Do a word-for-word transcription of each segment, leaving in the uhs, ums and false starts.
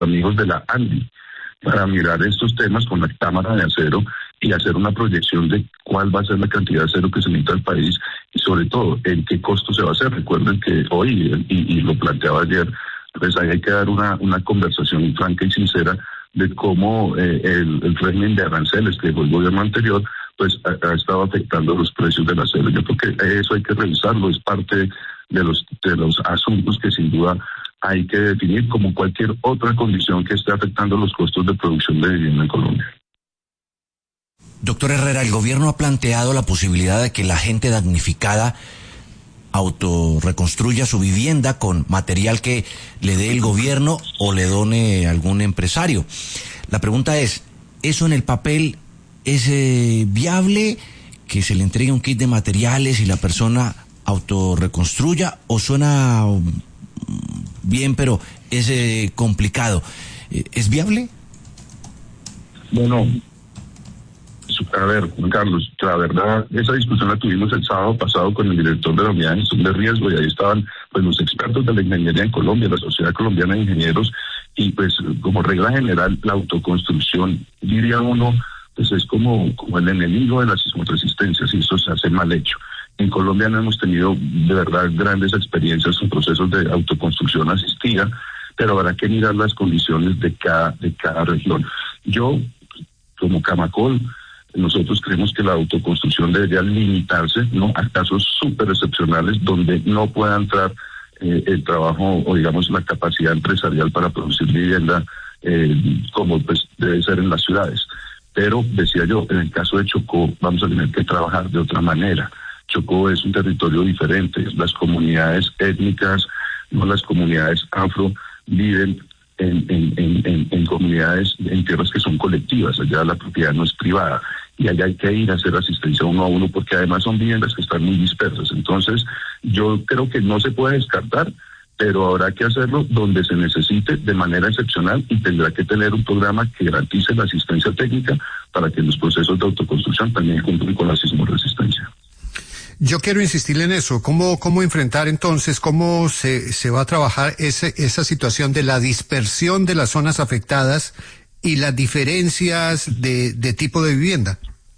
amigos de la ANDI para mirar estos temas con la cámara de acero y hacer una proyección de cuál va a ser la cantidad de acero que se necesita al país y sobre todo en qué costo se va a hacer. Recuerden que hoy, y, y lo planteaba ayer, pues ahí hay que dar una, una conversación franca y sincera de cómo eh, el, el régimen de aranceles que dejó el gobierno anterior pues ha, ha estado afectando los precios del acero. Yo creo que eso hay que revisarlo, es parte de los de los asuntos que sin duda hay que definir como cualquier otra condición que esté afectando los costos de producción de vivienda en Colombia. Doctor Herrera, el gobierno ha planteado la posibilidad de que la gente damnificada autorreconstruya su vivienda con material que le dé el gobierno o le done algún empresario. La pregunta es, ¿eso en el papel es eh, viable, que se le entregue un kit de materiales y la persona autorreconstruya, o suena bien pero es eh, complicado? ¿Es viable? Bueno, a ver, Juan Carlos, la verdad, esa discusión la tuvimos el sábado pasado con el director de la Unidad de Gestión de Riesgo y ahí estaban pues los expertos de la ingeniería en Colombia, la Sociedad Colombiana de Ingenieros, y pues como regla general la autoconstrucción, diría uno, pues es como, como el enemigo de las sismoresistencias y eso se hace mal hecho. En Colombia no hemos tenido de verdad grandes experiencias en procesos de autoconstrucción asistida, pero habrá que mirar las condiciones de cada, de cada región. Yo, como Camacol, nosotros creemos que la autoconstrucción debería limitarse, ¿no?, a casos súper excepcionales donde no pueda entrar eh, el trabajo o digamos la capacidad empresarial para producir vivienda eh, como pues debe ser en las ciudades. Pero decía yo, en el caso de Chocó vamos a tener que trabajar de otra manera. Chocó es un territorio diferente, las comunidades étnicas, no las comunidades afro viven En, en, en, en comunidades, en tierras que son colectivas, allá la propiedad no es privada y allá hay que ir a hacer asistencia uno a uno porque además son viviendas que están muy dispersas. Entonces yo creo que no se puede descartar, pero habrá que hacerlo donde se necesite de manera excepcional y tendrá que tener un programa que garantice la asistencia técnica para que los procesos de autoconstrucción también cumplan con la sismoresistencia. Yo quiero insistirle en eso. ¿Cómo, cómo enfrentar entonces, cómo se, se va a trabajar ese, esa situación de la dispersión de las zonas afectadas y las diferencias de, de tipo de vivienda?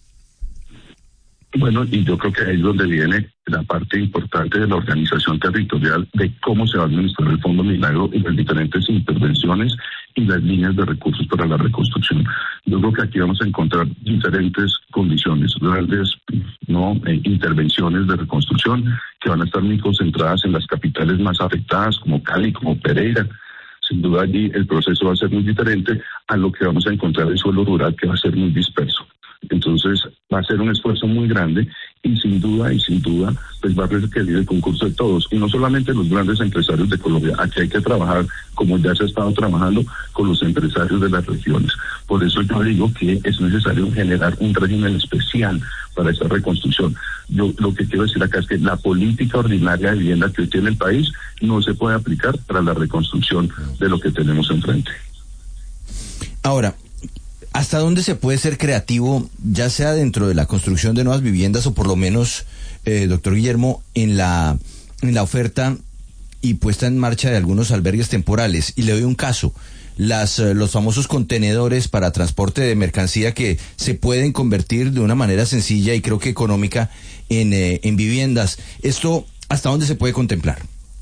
Bueno, y yo creo que ahí es donde viene la parte importante de la organización territorial de cómo se va a administrar el Fondo Milagro y las diferentes intervenciones y las líneas de recursos para la reconstrucción. Yo creo que aquí vamos a encontrar diferentes condiciones, grandes no eh, intervenciones de reconstrucción que van a estar muy concentradas en las capitales más afectadas como Cali, como Pereira. Sin duda allí el proceso va a ser muy diferente a lo que vamos a encontrar en suelo rural, que va a ser muy disperso. Entonces va a ser un esfuerzo muy grande y sin duda, y sin duda, pues va a requerir el concurso de todos, y no solamente los grandes empresarios de Colombia. Aquí hay que trabajar, como ya se ha estado trabajando, con los empresarios de las regiones. Por eso yo digo que es necesario generar un régimen especial para esa reconstrucción. Yo lo que quiero decir acá es que la política ordinaria de vivienda que hoy tiene el país no se puede aplicar para la reconstrucción de lo que tenemos enfrente. Ahora, ¿hasta dónde se puede ser creativo, ya sea dentro de la construcción de nuevas viviendas o por lo menos, eh, doctor Guillermo, en la, en la oferta y puesta en marcha de algunos albergues temporales? Y le doy un caso, las, eh, los famosos contenedores para transporte de mercancía que se pueden convertir de una manera sencilla y creo que económica en, eh, en viviendas. ¿Esto hasta dónde se puede contemplar?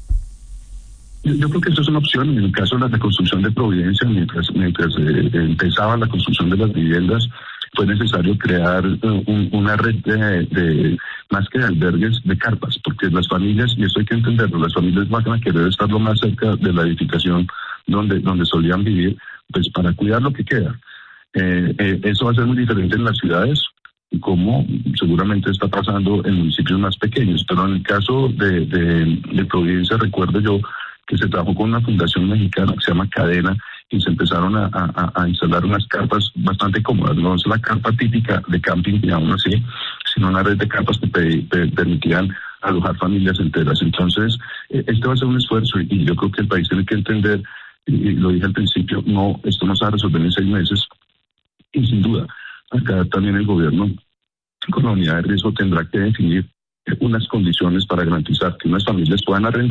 Yo creo que eso es una opción. En el caso de la reconstrucción de Providencia, mientras mientras eh, empezaba la construcción de las viviendas, fue necesario crear uh, un, una red de, de, más que de albergues, de carpas, porque las familias, y eso hay que entenderlo, las familias van a querer estar lo más cerca de la edificación donde, donde solían vivir, pues para cuidar lo que queda. Eh, eh, eso va a ser muy diferente en las ciudades, como seguramente está pasando en municipios más pequeños, pero en el caso de, de, de Providencia, recuerdo yo que se trabajó con una fundación mexicana que se llama Cadena y se empezaron a, a, a instalar unas carpas bastante cómodas. No es la carpa típica de camping, digamos así, sino una red de carpas que pe, pe, permitían alojar familias enteras. Entonces, eh, este va a ser un esfuerzo y, y yo creo que el país tiene que entender, y, y lo dije al principio, no, esto no se va a resolver en seis meses y sin duda, acá también el gobierno con la unidad de riesgo tendrá que definir unas condiciones para garantizar que unas familias puedan arrendar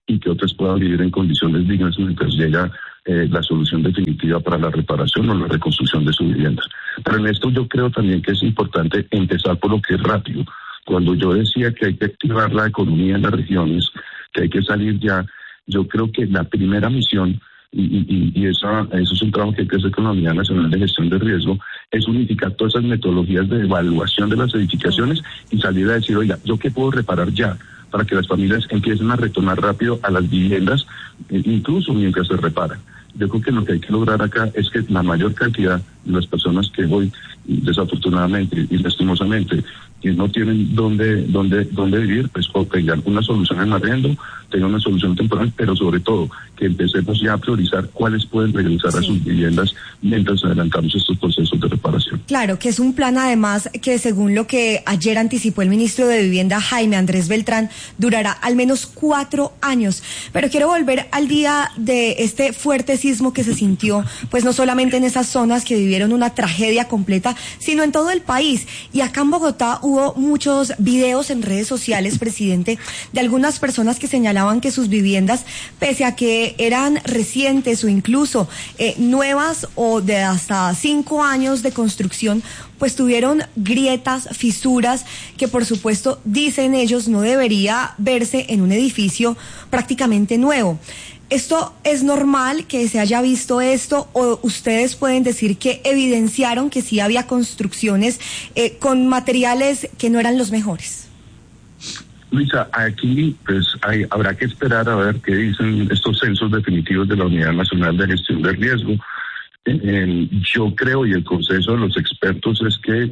y que otras puedan vivir en condiciones dignas mientras llega eh, la solución definitiva para la reparación o la reconstrucción de su vivienda. Pero en esto yo creo también que es importante empezar por lo que es rápido. Cuando yo decía que hay que activar la economía en las regiones, que hay que salir ya, yo creo que la primera misión, y, y, y eso, eso es un trabajo que hay que hacer con la Unidad Nacional de Gestión de Riesgo, es unificar todas esas metodologías de evaluación de las edificaciones y salir a decir, oiga, ¿yo qué puedo reparar ya? Para que las familias empiecen a retornar rápido a las viviendas, incluso mientras se reparan. Yo creo que lo que hay que lograr acá es que la mayor cantidad de las personas que hoy, desafortunadamente y lastimosamente, que no tienen dónde, dónde, dónde vivir, pues o tengan una solución en arriendo, tengan una solución temporal, pero sobre todo que empecemos ya a priorizar cuáles pueden regresar sí. a sus viviendas mientras adelantamos estos procesos de reparación. Claro, que es un plan además que según lo que ayer anticipó el ministro de Vivienda, Jaime Andrés Beltrán, durará al menos cuatro años. Pero quiero volver al día de este fuerte sismo que se sintió, pues no solamente en esas zonas que vivieron una tragedia completa, sino en todo el país. Y acá en Bogotá hubo muchos videos en redes sociales, presidente, de algunas personas que señalaban que sus viviendas, pese a que eran recientes o incluso eh, nuevas o de hasta cinco años de construcción, pues tuvieron grietas, fisuras, que por supuesto, dicen ellos, no debería verse en un edificio prácticamente nuevo. ¿Esto es normal que se haya visto esto o ustedes pueden decir que evidenciaron que sí había construcciones eh, con materiales que no eran los mejores? Luisa, aquí pues hay, habrá que esperar a ver qué dicen estos censos definitivos de la Unidad Nacional de Gestión de Riesgo. Eh, eh, yo creo, y el consenso de los expertos es que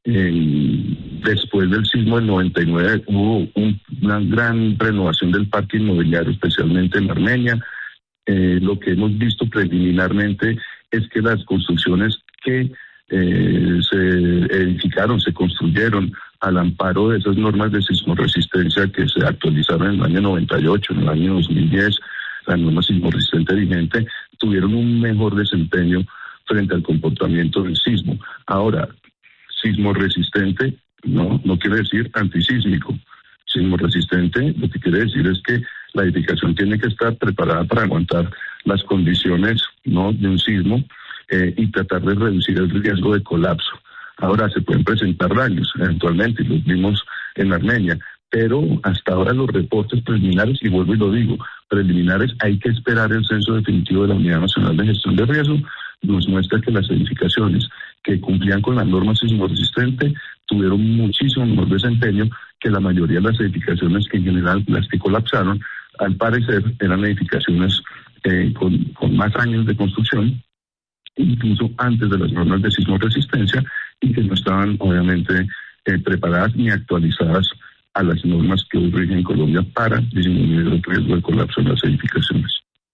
eh, después del sismo del noventa y nueve hubo un, una gran renovación del parque inmobiliario, especialmente en Armenia. Eh, lo que hemos visto preliminarmente es que las construcciones que eh, se edificaron, se construyeron al amparo de esas normas de sismoresistencia que se actualizaron en el año noventa y ocho, en el año dos mil diez, la norma sismorresistente vigente, tuvieron un mejor desempeño frente al comportamiento del sismo. Ahora, sismo resistente no, no quiere decir antisísmico. Sismo resistente lo que quiere decir es que la edificación tiene que estar preparada para aguantar las condiciones, ¿no?, de un sismo eh, y tratar de reducir el riesgo de colapso. Ahora se pueden presentar daños, eventualmente, los vimos en Armenia, pero hasta ahora los reportes preliminares, y vuelvo y lo digo, preliminares, hay que esperar el censo definitivo de la Unidad Nacional de Gestión de Riesgo, nos muestra que las edificaciones que cumplían con la norma sismorresistente tuvieron muchísimo mejor desempeño que la mayoría de las edificaciones que en general las que colapsaron, al parecer eran edificaciones eh, con, con más años de construcción, incluso antes de las normas de sismoresistencia, y que no estaban obviamente eh, preparadas ni actualizadas a las normas que hoy rigen en Colombia para disminuir el riesgo de colapso en las edificaciones.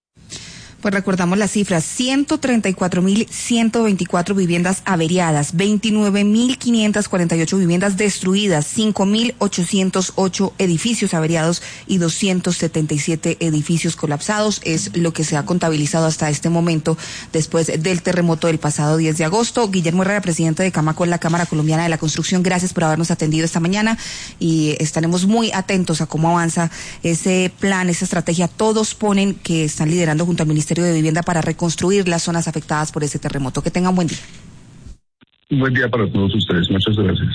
Pues recordamos las cifras: ciento treinta y cuatro mil ciento veinticuatro viviendas averiadas, veintinueve mil quinientas cuarenta y ocho viviendas destruidas, cinco mil ochocientos ocho edificios averiados y doscientos setenta y siete edificios colapsados. Es lo que se ha contabilizado hasta este momento después del terremoto del pasado diez de agosto. Guillermo Herrera, presidente de Camacol, la Cámara Colombiana de la Construcción, gracias por habernos atendido esta mañana y estaremos muy atentos a cómo avanza ese plan, esa estrategia. Todos ponen que están liderando junto al Ministerio de Vivienda para reconstruir las zonas afectadas por ese terremoto. Que tengan buen día. Un buen día para todos ustedes. Muchas gracias.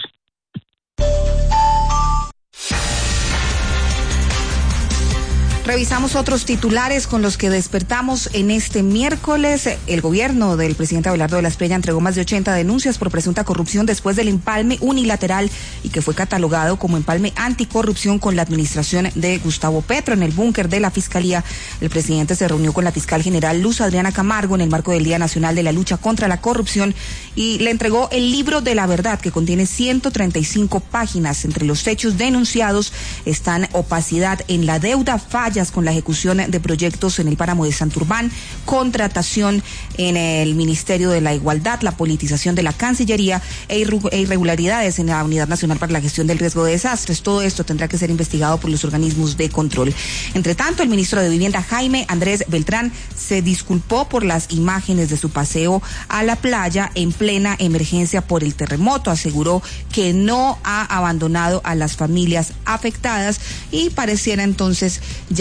Revisamos otros titulares con los que despertamos en este miércoles. El gobierno del presidente Abelardo de la Espriella entregó más de ochenta denuncias por presunta corrupción después del empalme unilateral y que fue catalogado como empalme anticorrupción con la administración de Gustavo Petro. En el búnker de la Fiscalía, el presidente se reunió con la fiscal general Luz Adriana Camargo en el marco del Día Nacional de la Lucha contra la Corrupción y le entregó el libro de la verdad, que contiene ciento treinta y cinco páginas. Entre los hechos denunciados están opacidad en la deuda, falla con la ejecución de proyectos en el páramo de Santurbán, contratación en el Ministerio de la Igualdad, la politización de la Cancillería e irregularidades en la Unidad Nacional para la Gestión del Riesgo de Desastres. Todo esto tendrá que ser investigado por los organismos de control. Entre tanto, el ministro de Vivienda, Jaime Andrés Beltrán, se disculpó por las imágenes de su paseo a la playa en plena emergencia por el terremoto. Aseguró que no ha abandonado a las familias afectadas y pareciera entonces ya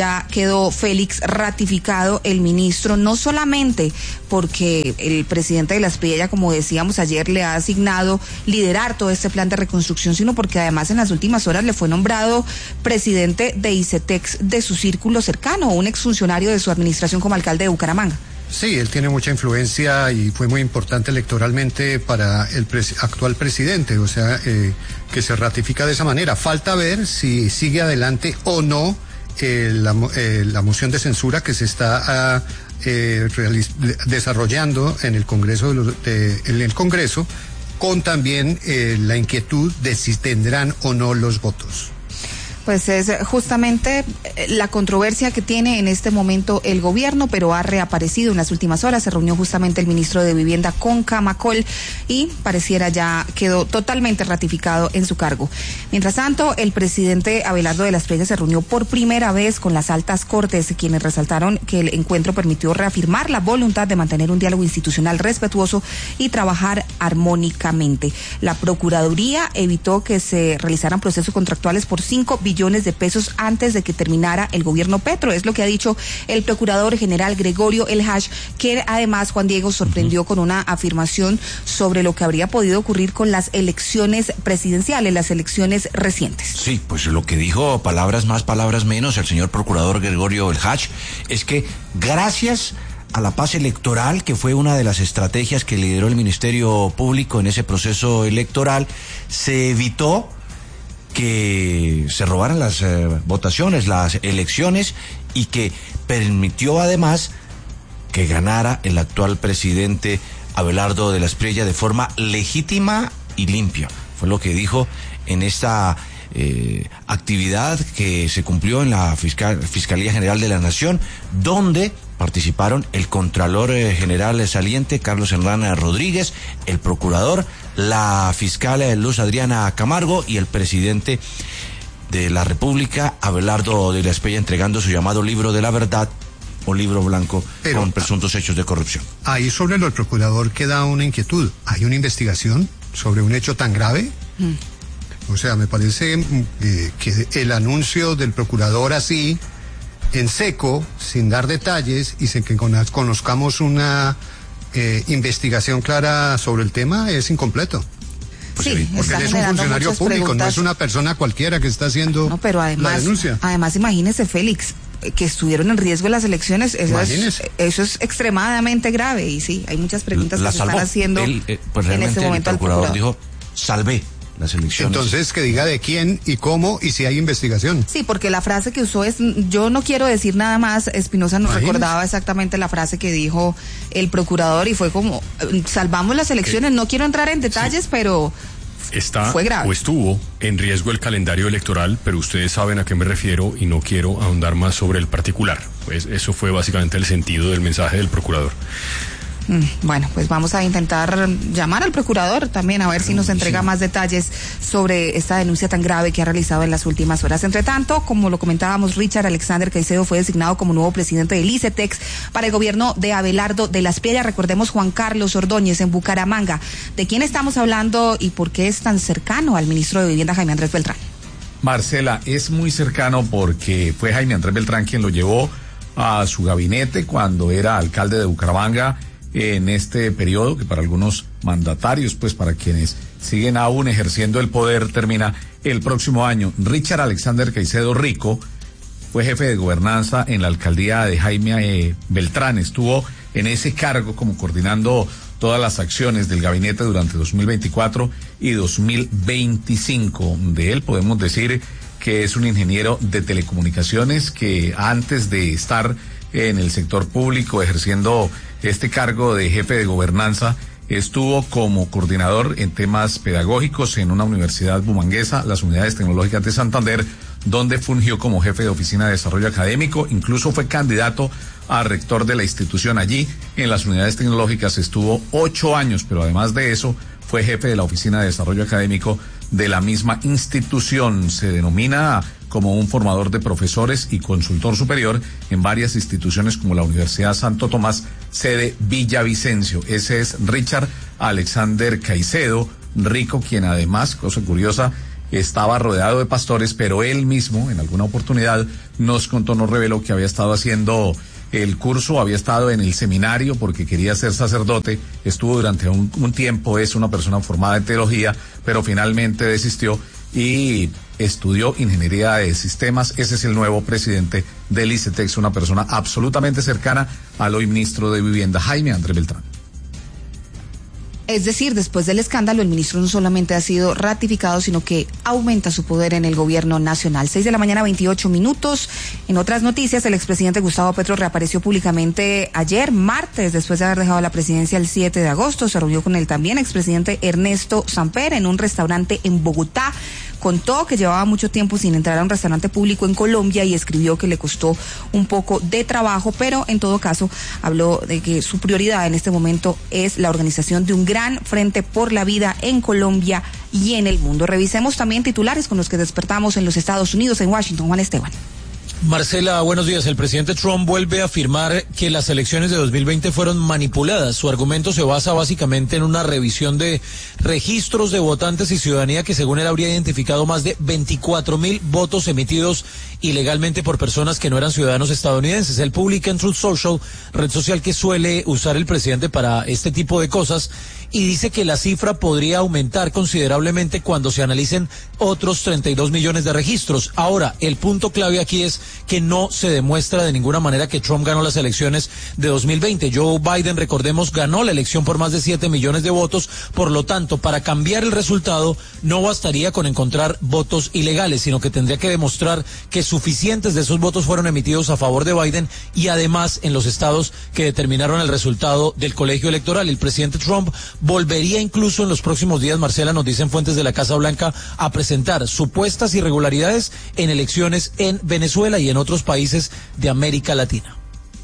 ya quedó Félix ratificado el ministro, no solamente porque el presidente de la Espriella, como decíamos ayer, le ha asignado liderar todo este plan de reconstrucción, sino porque además en las últimas horas le fue nombrado presidente de ICETEX de su círculo cercano, un exfuncionario de su administración como alcalde de Bucaramanga. Sí, él tiene mucha influencia y fue muy importante electoralmente para el pres- actual presidente, o sea, eh, que se ratifica de esa manera. Falta ver si sigue adelante o no eh, la, eh, la moción de censura que se está uh, eh, realiz- desarrollando en el Congreso, de los, de, en el Congreso, con también eh, la inquietud de si tendrán o no los votos. Pues es justamente la controversia que tiene en este momento el gobierno, pero ha reaparecido en las últimas horas. Se reunió justamente el ministro de Vivienda con Camacol y pareciera ya quedó totalmente ratificado en su cargo. Mientras tanto, el presidente Abelardo de la Espriella se reunió por primera vez con las altas cortes, quienes resaltaron que el encuentro permitió reafirmar la voluntad de mantener un diálogo institucional respetuoso y trabajar armónicamente. La Procuraduría evitó que se realizaran procesos contractuales por cinco billones de pesos antes de que terminara el gobierno Petro. Es lo que ha dicho el procurador general Gregorio El Hach, que además, Juan Diego, sorprendió uh-huh. con una afirmación sobre lo que habría podido ocurrir con las elecciones presidenciales, las elecciones recientes. Sí, pues lo que dijo, palabras más, palabras menos, el señor procurador Gregorio El Hach, es que gracias a la paz electoral, que fue una de las estrategias que lideró el Ministerio Público en ese proceso electoral, se evitó que se robaran las eh, votaciones, las elecciones, y que permitió además que ganara el actual presidente Abelardo de la Espriella de forma legítima y limpia. Fue lo que dijo en esta eh, actividad que se cumplió en la Fiscal, Fiscalía General de la Nación, donde participaron el Contralor eh, General saliente, Carlos Hernán Rodríguez, el Procurador, la fiscal Luz Adriana Camargo y el presidente de la República, Abelardo de la Espriella, entregando su llamado libro de la verdad o libro blanco Pero, con presuntos hechos de corrupción. Ahí sobre lo del procurador queda una inquietud. ¿Hay una investigación sobre un hecho tan grave? Mm. O sea, me parece eh, que el anuncio del procurador así, en seco, sin dar detalles y sin que conozcamos una Eh, investigación clara sobre el tema, es incompleto. Pues sí, porque él es un funcionario público, preguntas. No es una persona cualquiera que está haciendo no, pero además, la denuncia. Además, imagínese, Félix, que estuvieron en riesgo las elecciones, eso es, eso es extremadamente grave, y sí, hay muchas preguntas la que salvó. Se están haciendo él, eh, pues en este momento. El procurador, al procurador dijo, salvé las elecciones. Entonces, que diga de quién y cómo y si hay investigación. Sí, porque la frase que usó es, yo no quiero decir nada más. Espinosa nos ¿Imaginas? recordaba exactamente la frase que dijo el procurador y fue como, salvamos las elecciones, ¿Qué? no quiero entrar en detalles, sí. pero está fue grave. O estuvo en riesgo el calendario electoral, pero ustedes saben a qué me refiero y no quiero ahondar más sobre el particular. Pues eso fue básicamente el sentido del mensaje del procurador. Bueno, pues vamos a intentar llamar al procurador también a ver si nos entrega sí. más detalles sobre esta denuncia tan grave que ha realizado en las últimas horas. Entre tanto, como lo comentábamos, Richard Alexander Caicedo fue designado como nuevo presidente del ICETEX para el gobierno de Abelardo de la Espriella. Recordemos, Juan Carlos Ordóñez en Bucaramanga. ¿De quién estamos hablando y por qué es tan cercano al ministro de Vivienda, Jaime Andrés Beltrán? Marcela, es muy cercano porque fue Jaime Andrés Beltrán quien lo llevó a su gabinete cuando era alcalde de Bucaramanga, en este periodo que para algunos mandatarios, pues para quienes siguen aún ejerciendo el poder, termina el próximo año. Richard Alexander Caicedo Rico fue jefe de gobernanza en la alcaldía de Jaime eh, Beltrán, estuvo en ese cargo como coordinando todas las acciones del gabinete durante dos mil veinticuatro y dos mil veinticinco. De él podemos decir que es un ingeniero de telecomunicaciones que antes de estar en el sector público ejerciendo este cargo de jefe de gobernanza, estuvo como coordinador en temas pedagógicos en una universidad bumanguesa, las Unidades Tecnológicas de Santander, donde fungió como jefe de oficina de desarrollo académico, incluso fue candidato a rector de la institución allí. En las Unidades Tecnológicas estuvo ocho años, pero además de eso fue jefe de la oficina de desarrollo académico de la misma institución. Se denomina como un formador de profesores y consultor superior en varias instituciones como la Universidad Santo Tomás, sede Villavicencio. Ese es Richard Alexander Caicedo Rico, quien además, cosa curiosa, estaba rodeado de pastores, pero él mismo en alguna oportunidad nos contó, nos reveló que había estado haciendo el curso, había estado en el seminario porque quería ser sacerdote, estuvo durante un, un tiempo, es una persona formada en teología, pero finalmente desistió y estudió ingeniería de sistemas. Ese es el nuevo presidente del ICETEX, una persona absolutamente cercana al hoy ministro de Vivienda, Jaime Andrés Beltrán. Es decir, después del escándalo, el ministro no solamente ha sido ratificado, sino que aumenta su poder en el gobierno nacional. Seis de la mañana, veintiocho minutos. En otras noticias, el expresidente Gustavo Petro reapareció públicamente ayer, martes, después de haber dejado la presidencia el siete de agosto. Se reunió con el también expresidente Ernesto Samper en un restaurante en Bogotá. Contó que llevaba mucho tiempo sin entrar a un restaurante público en Colombia y escribió que le costó un poco de trabajo, pero en todo caso habló de que su prioridad en este momento es la organización de un gran frente por la vida en Colombia y en el mundo. Revisemos también titulares con los que despertamos en los Estados Unidos, en Washington. Juan Esteban. Marcela, buenos días. El presidente Trump vuelve a afirmar que las elecciones de dos mil veinte fueron manipuladas. Su argumento se basa básicamente en una revisión de registros de votantes y ciudadanía que, según él, habría identificado más de veinticuatro mil votos emitidos ilegalmente por personas que no eran ciudadanos estadounidenses. Él publica en Truth Social, red social que suele usar el presidente para este tipo de cosas, y dice que la cifra podría aumentar considerablemente cuando se analicen otros treinta y dos millones de registros. Ahora, el punto clave aquí es que no se demuestra de ninguna manera que Trump ganó las elecciones de dos mil veinte. Joe Biden, recordemos, ganó la elección por más de siete millones de votos. Por lo tanto, para cambiar el resultado no bastaría con encontrar votos ilegales, sino que tendría que demostrar que suficientes de esos votos fueron emitidos a favor de Biden, y además en los estados que determinaron el resultado del colegio electoral. El presidente Trump volvería incluso en los próximos días, Marcela, nos dicen fuentes de la Casa Blanca, a presentar supuestas irregularidades en elecciones en Venezuela y en otros países de América Latina.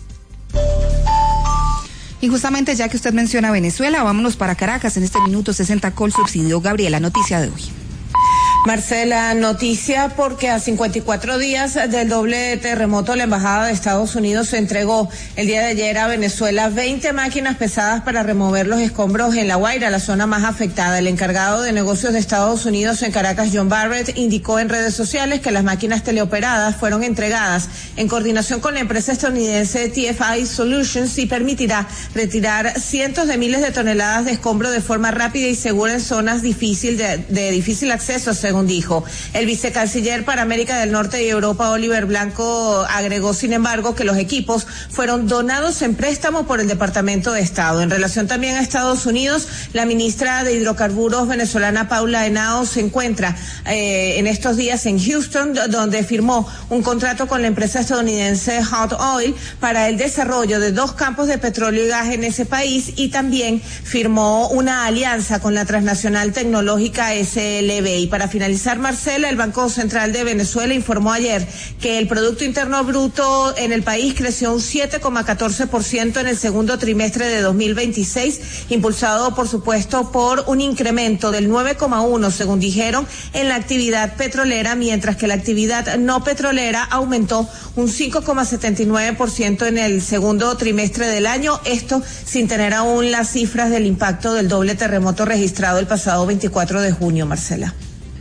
Y justamente ya que usted menciona Venezuela, vámonos para Caracas. En este minuto sesenta Colsubsidio. Gabriela, noticia de hoy. Marcela, noticia porque a cincuenta y cuatro días del doble terremoto, la Embajada de Estados Unidos entregó el día de ayer a Venezuela veinte máquinas pesadas para remover los escombros en La Guaira, la zona más afectada. El encargado de negocios de Estados Unidos en Caracas, John Barrett, indicó en redes sociales que las máquinas teleoperadas fueron entregadas en coordinación con la empresa estadounidense T F I Solutions y permitirá retirar cientos de miles de toneladas de escombro de forma rápida y segura en zonas difícil de, de difícil acceso, según dijo. El vicecanciller para América del Norte y Europa, Oliver Blanco, agregó, sin embargo, que los equipos fueron donados en préstamo por el Departamento de Estado. En relación también a Estados Unidos, la ministra de Hidrocarburos venezolana, Paula Henao, se encuentra eh, en estos días en Houston, donde firmó un contrato con la empresa estadounidense Hot Oil para el desarrollo de dos campos de petróleo y gas en ese país, y también firmó una alianza con la transnacional tecnológica S L B. Y para finalizar, Marcela, el Banco Central de Venezuela informó ayer que el Producto Interno Bruto en el país creció un siete coma catorce por ciento en el segundo trimestre de dos mil veintiséis, impulsado, por supuesto, por un incremento del nueve coma uno por ciento, según dijeron, en la actividad petrolera, mientras que la actividad no petrolera aumentó un cinco coma setenta y nueve por ciento en el segundo trimestre del año, esto sin tener aún las cifras del impacto del doble terremoto registrado el pasado veinticuatro de junio, Marcela.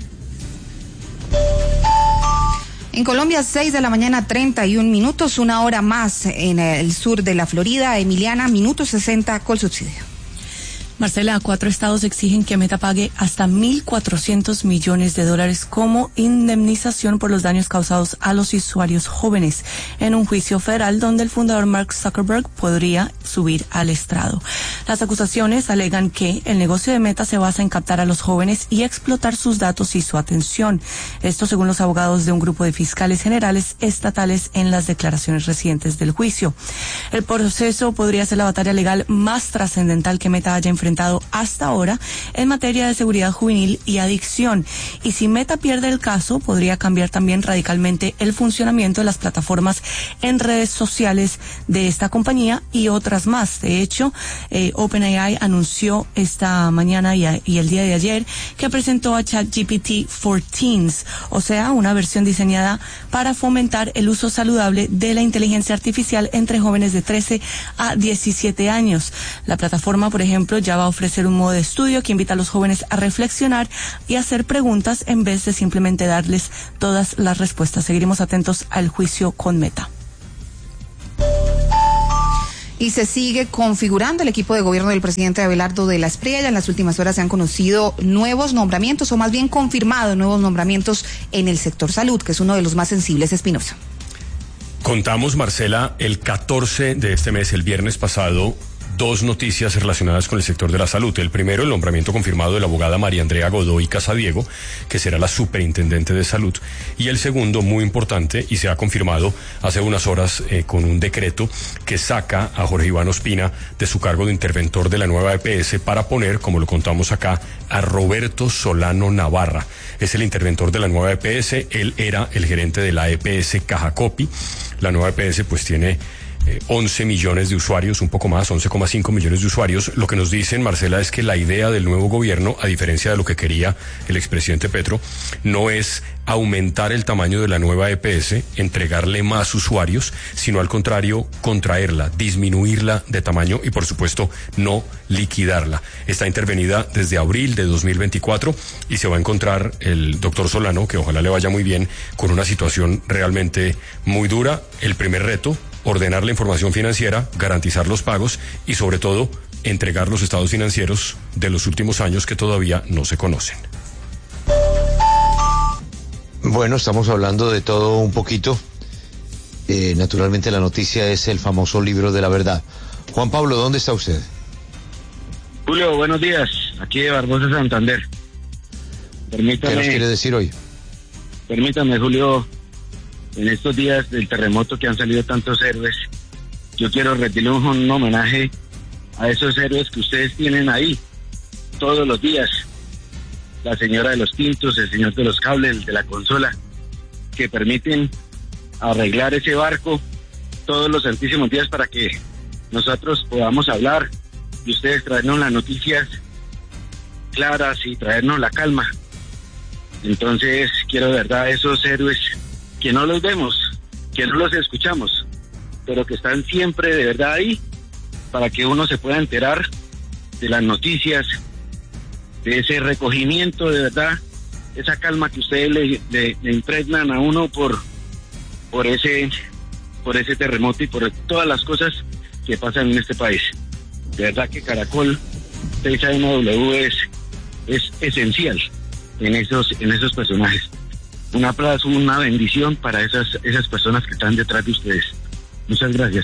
En Colombia, seis de la mañana, treinta y un minutos, una hora más en el sur de la Florida. Emiliana, minuto sesenta, Colsubsidio. Marcela, cuatro estados exigen que Meta pague hasta mil cuatrocientos millones de dólares como indemnización por los daños causados a los usuarios jóvenes en un juicio federal donde el fundador Mark Zuckerberg podría subir al estrado. Las acusaciones alegan que el negocio de Meta se basa en captar a los jóvenes y explotar sus datos y su atención. Esto según los abogados de un grupo de fiscales generales estatales en las declaraciones recientes del juicio. El proceso podría ser la batalla legal más trascendental que Meta haya enfrentado hasta ahora en materia de seguridad juvenil y adicción. Y si Meta pierde el caso, podría cambiar también radicalmente el funcionamiento de las plataformas en redes sociales de esta compañía y otras más. De hecho, eh, OpenAI anunció esta mañana y, a, y el día de ayer que presentó a ChatGPT for Teens, o sea, una versión diseñada para fomentar el uso saludable de la inteligencia artificial entre jóvenes de trece a diecisiete años. La plataforma, por ejemplo, ya va a ofrecer un modo de estudio que invita a los jóvenes a reflexionar y hacer preguntas en vez de simplemente darles todas las respuestas. Seguiremos atentos al juicio con Meta. Y se sigue configurando el equipo de gobierno del presidente Abelardo de la Espriella. En las últimas horas se han conocido nuevos nombramientos, o más bien confirmado nuevos nombramientos en el sector salud, que es uno de los más sensibles. Espinosa. Contamos, Marcela, el catorce de este mes, el viernes pasado, dos noticias relacionadas con el sector de la salud. El primero, el nombramiento confirmado de la abogada María Andrea Godoy Casadiego, que será la superintendente de salud. Y el segundo, muy importante, y se ha confirmado hace unas horas eh, con un decreto que saca a Jorge Iván Ospina de su cargo de interventor de la nueva E P S para poner, como lo contamos acá, a Roberto Solano Navarra. Es el interventor de la nueva E P S. Él era el gerente de la E P S Cajacopi. La nueva E P S pues tiene once millones de usuarios, un poco más, once coma cinco millones de usuarios. Lo que nos dicen, Marcela, es que la idea del nuevo gobierno, a diferencia de lo que quería el expresidente Petro, no es aumentar el tamaño de la nueva E P S, entregarle más usuarios, sino al contrario, contraerla, disminuirla de tamaño y, por supuesto, no liquidarla. Está intervenida desde abril de dos mil veinticuatro y se va a encontrar el doctor Solano, que ojalá le vaya muy bien, con una situación realmente muy dura. El primer reto, ordenar la información financiera, garantizar los pagos y, sobre todo, entregar los estados financieros de los últimos años que todavía no se conocen. Bueno, estamos hablando de todo un poquito. Eh, naturalmente la noticia es el famoso libro de la verdad. Juan Pablo, ¿dónde está usted? Julio, buenos días. Aquí de Barbosa, Santander. Permítame, ¿Qué nos quiere decir hoy? Permítame, Julio. En estos días del terremoto que han salido tantos héroes, yo quiero rendirle un, un homenaje a esos héroes que ustedes tienen ahí todos los días. La señora de los tintos, el señor de los cables, el de la consola, que permiten arreglar ese barco todos los santísimos días para que nosotros podamos hablar y ustedes traernos las noticias claras y traernos la calma. Entonces quiero de verdad a esos héroes que no los vemos, que no los escuchamos, pero que están siempre de verdad ahí para que uno se pueda enterar de las noticias, de ese recogimiento de verdad, esa calma que ustedes le, le, le impregnan a uno por, por ese, por ese terremoto y por todas las cosas que pasan en este país. De verdad que Caracol seis A M W es, es esencial en esos, en esos personajes. Un aplauso, una bendición para esas esas personas que están detrás de ustedes. Muchas gracias.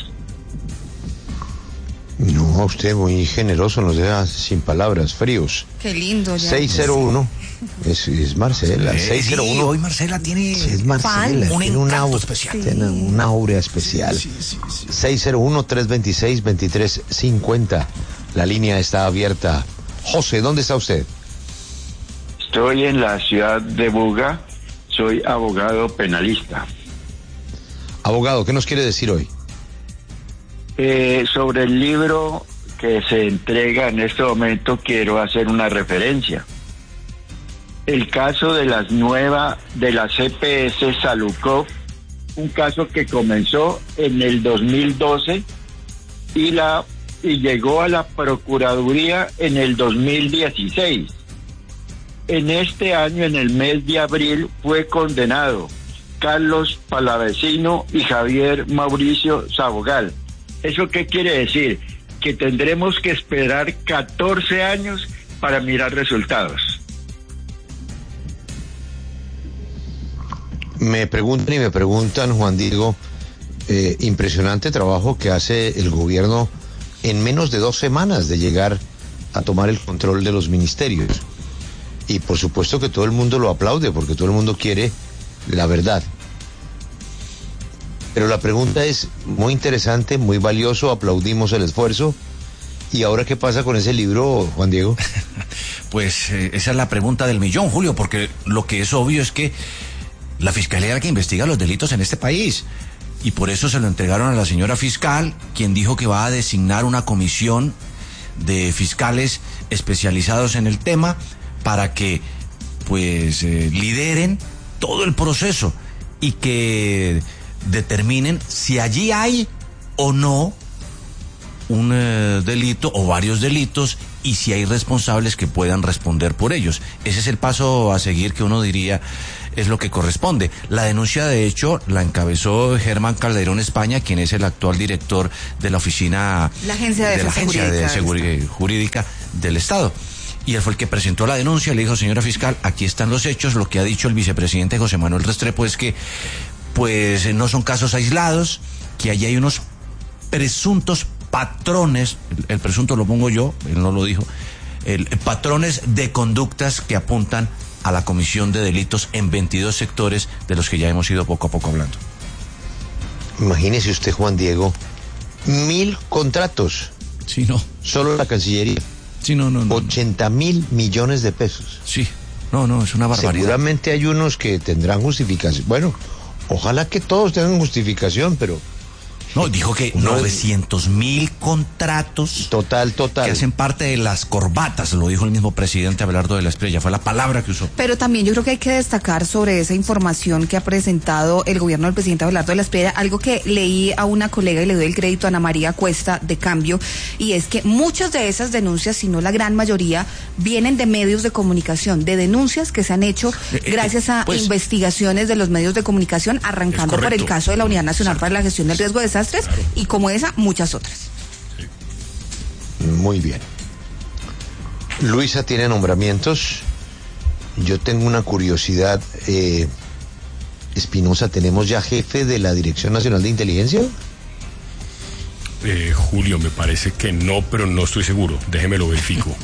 No, usted muy generoso, nos deja sin palabras, fríos. Qué lindo. Ya. seis cero uno, es, es Marcela, Sí, seis cero uno. hoy Marcela tiene... Sí, es Marcela, un tiene un encanto aura especial. Tiene un aura especial. Sí, sí, sí, sí. seis cero uno, tres dos seis, dos tres cinco cero. La línea está abierta. José, ¿dónde está usted? Estoy en la ciudad de Buga. Soy abogado penalista. Abogado, ¿qué nos quiere decir hoy? Eh, sobre el libro que se entrega en este momento, quiero hacer una referencia. El caso de las nuevas, de la C P S Salucop, un caso que comenzó en el dos mil doce y, la, y llegó a la Procuraduría en el dos mil dieciséis. En este año, en el mes de abril, fue condenado Carlos Palavecino y Javier Mauricio Sabogal. ¿Eso qué quiere decir? Que tendremos que esperar catorce años para mirar resultados. Me preguntan y me preguntan, Juan Diego, eh, impresionante trabajo que hace el gobierno en menos de dos semanas de llegar a tomar el control de los ministerios. Y por supuesto que todo el mundo lo aplaude porque todo el mundo quiere la verdad. Pero la pregunta es muy interesante, muy valioso, aplaudimos el esfuerzo. ¿Y ahora qué pasa con ese libro, Juan Diego? Pues eh, esa es la pregunta del millón, Julio, porque lo que es obvio es que la Fiscalía es la que investiga los delitos en este país. Y por eso se lo entregaron a la señora fiscal, quien dijo que va a designar una comisión de fiscales especializados en el tema para que pues eh, lideren todo el proceso y que determinen si allí hay o no un eh, delito o varios delitos y si hay responsables que puedan responder por ellos. Ese es el paso a seguir que uno diría es lo que corresponde. La denuncia, de hecho, la encabezó Germán Calderón España, quien es el actual director de la oficina la agencia de, de, la agencia de Seguridad Jurídica del Estado. Y él fue el que presentó la denuncia, le dijo, señora fiscal, aquí están los hechos. Lo que ha dicho el vicepresidente José Manuel Restrepo es que pues no son casos aislados, que allí hay unos presuntos patrones, el, el presunto lo pongo yo, él no lo dijo, el, el patrones de conductas que apuntan a la comisión de delitos en veintidós sectores de los que ya hemos ido poco a poco hablando. Imagínese usted, Juan Diego, mil contratos. Sí, no. Solo la Cancillería. Sí, no, no, no. ochenta mil millones de pesos. Sí, no, no, es una barbaridad. Seguramente hay unos que tendrán justificación. Bueno, ojalá que todos tengan justificación, pero... No, dijo que novecientos mil contratos. Total, total. Que hacen parte de las corbatas, lo dijo el mismo presidente Abelardo de la Espriella, fue la palabra que usó. Pero también yo creo que hay que destacar sobre esa información que ha presentado el gobierno del presidente Abelardo de la Espriella, algo que leí a una colega y le doy el crédito a Ana María Cuesta de Cambio, y es que muchas de esas denuncias, si no la gran mayoría, vienen de medios de comunicación, de denuncias que se han hecho gracias a pues, investigaciones de los medios de comunicación, arrancando por el caso de la Unidad Nacional Exacto. para la Gestión del Riesgo de Desastres. Claro. Y como esa, muchas otras. Muy bien. Luisa tiene nombramientos. Yo tengo una curiosidad. Eh, Espinosa, ¿tenemos ya jefe de la Dirección Nacional de Inteligencia? Eh, Julio, me parece que no, pero no estoy seguro. Déjeme lo verifico.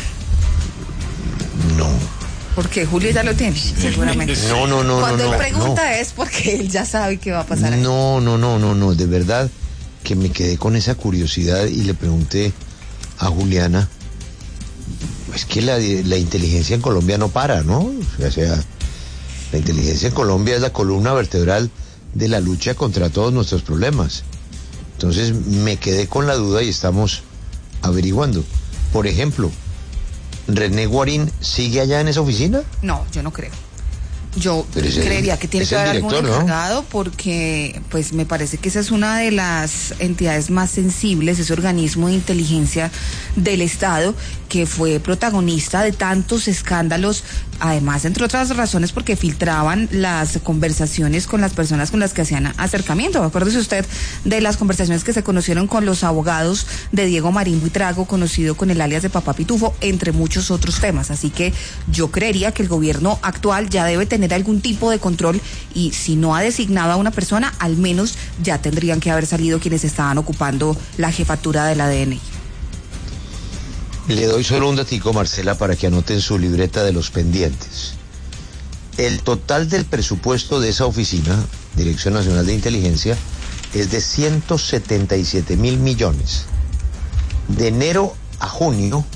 No. Porque Julio ya lo tiene, seguramente. No, no, no. Cuando no, él pregunta no. es porque él ya sabe qué va a pasar ahí. No, no, no, no, no. De verdad que me quedé con esa curiosidad y le pregunté a Juliana. Es que la, la inteligencia en Colombia no para, ¿no? O sea, la inteligencia en Colombia es la columna vertebral de la lucha contra todos nuestros problemas. Entonces me quedé con la duda y estamos averiguando. Por ejemplo, ¿René Guarín sigue allá en esa oficina? No, yo no creo. Yo creería que tiene que haber algún encargado, ¿no? Porque pues me parece que esa es una de las entidades más sensibles, ese organismo de inteligencia del Estado que fue protagonista de tantos escándalos, además, entre otras razones, porque filtraban las conversaciones con las personas con las que hacían acercamiento. Acuérdese usted de las conversaciones que se conocieron con los abogados de Diego Marín Buitrago, conocido con el alias de Papá Pitufo, entre muchos otros temas. Así que yo creería que el gobierno actual ya debe tener algún tipo de control y si no ha designado a una persona, al menos ya tendrían que haber salido quienes estaban ocupando la jefatura del A D N I. Le doy solo un datico, Marcela, para que anoten su libreta de los pendientes. El total del presupuesto de esa oficina, Dirección Nacional de Inteligencia, es de ciento setenta y siete mil millones. De enero a junio,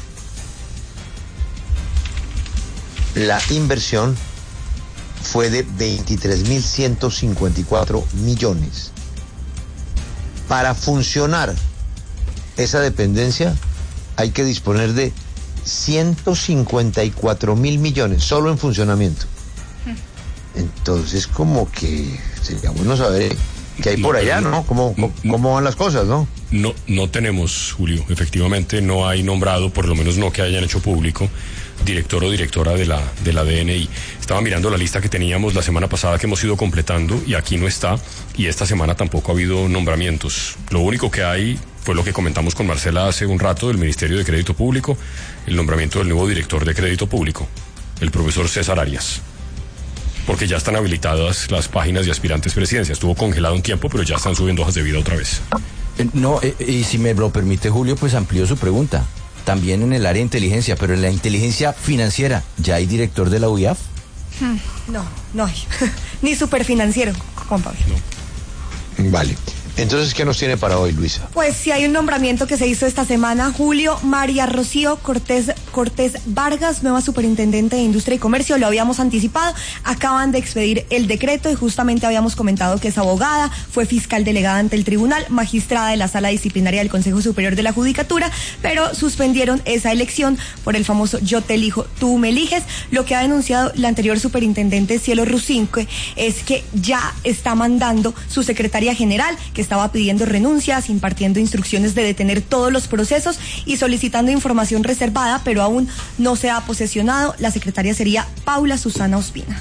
la inversión fue de veintitrés mil ciento cincuenta y cuatro millones. Para funcionar esa dependencia hay que disponer de ciento cincuenta y cuatro mil millones solo en funcionamiento. Entonces, como que sería bueno saber qué hay por no, allá, ¿no? ¿Cómo, no, cómo van las cosas, no? No, no tenemos, Julio. Efectivamente, no hay nombrado, por lo menos no que hayan hecho público, director o directora de la, de la D N I. Estaba mirando la lista que teníamos la semana pasada que hemos ido completando y aquí no está, y esta semana tampoco ha habido nombramientos. Lo único que hay fue lo que comentamos con Marcela hace un rato del Ministerio de Crédito Público, el nombramiento del nuevo director de Crédito Público, el profesor César Arias. Porque ya están habilitadas las páginas de aspirantes presidencia. Estuvo congelado un tiempo, pero ya están subiendo hojas de vida otra vez. Eh, no, eh, y si me lo permite, Julio, pues amplío su pregunta. También en el área de inteligencia, pero en la inteligencia financiera, ¿ya hay director de la U I A F? Hmm, no, no hay. Ni superfinanciero, Juan Pablo. No. Vale. Entonces, ¿qué nos tiene para hoy, Luisa? Pues sí hay un nombramiento que se hizo esta semana. Julio, María Rocío Cortés, Cortés Vargas, nueva superintendente de Industria y Comercio, lo habíamos anticipado. Acaban de expedir el decreto y justamente habíamos comentado que es abogada, fue fiscal delegada ante el tribunal, magistrada de la Sala Disciplinaria del Consejo Superior de la Judicatura, pero suspendieron esa elección por el famoso yo te elijo, tú me eliges. Lo que ha denunciado la anterior superintendente Cielo Rusinque es que ya está mandando su secretaria general, que estaba pidiendo renuncias, impartiendo instrucciones de detener todos los procesos y solicitando información reservada, pero aún no se ha posesionado. La secretaria sería Paula Susana Ospina.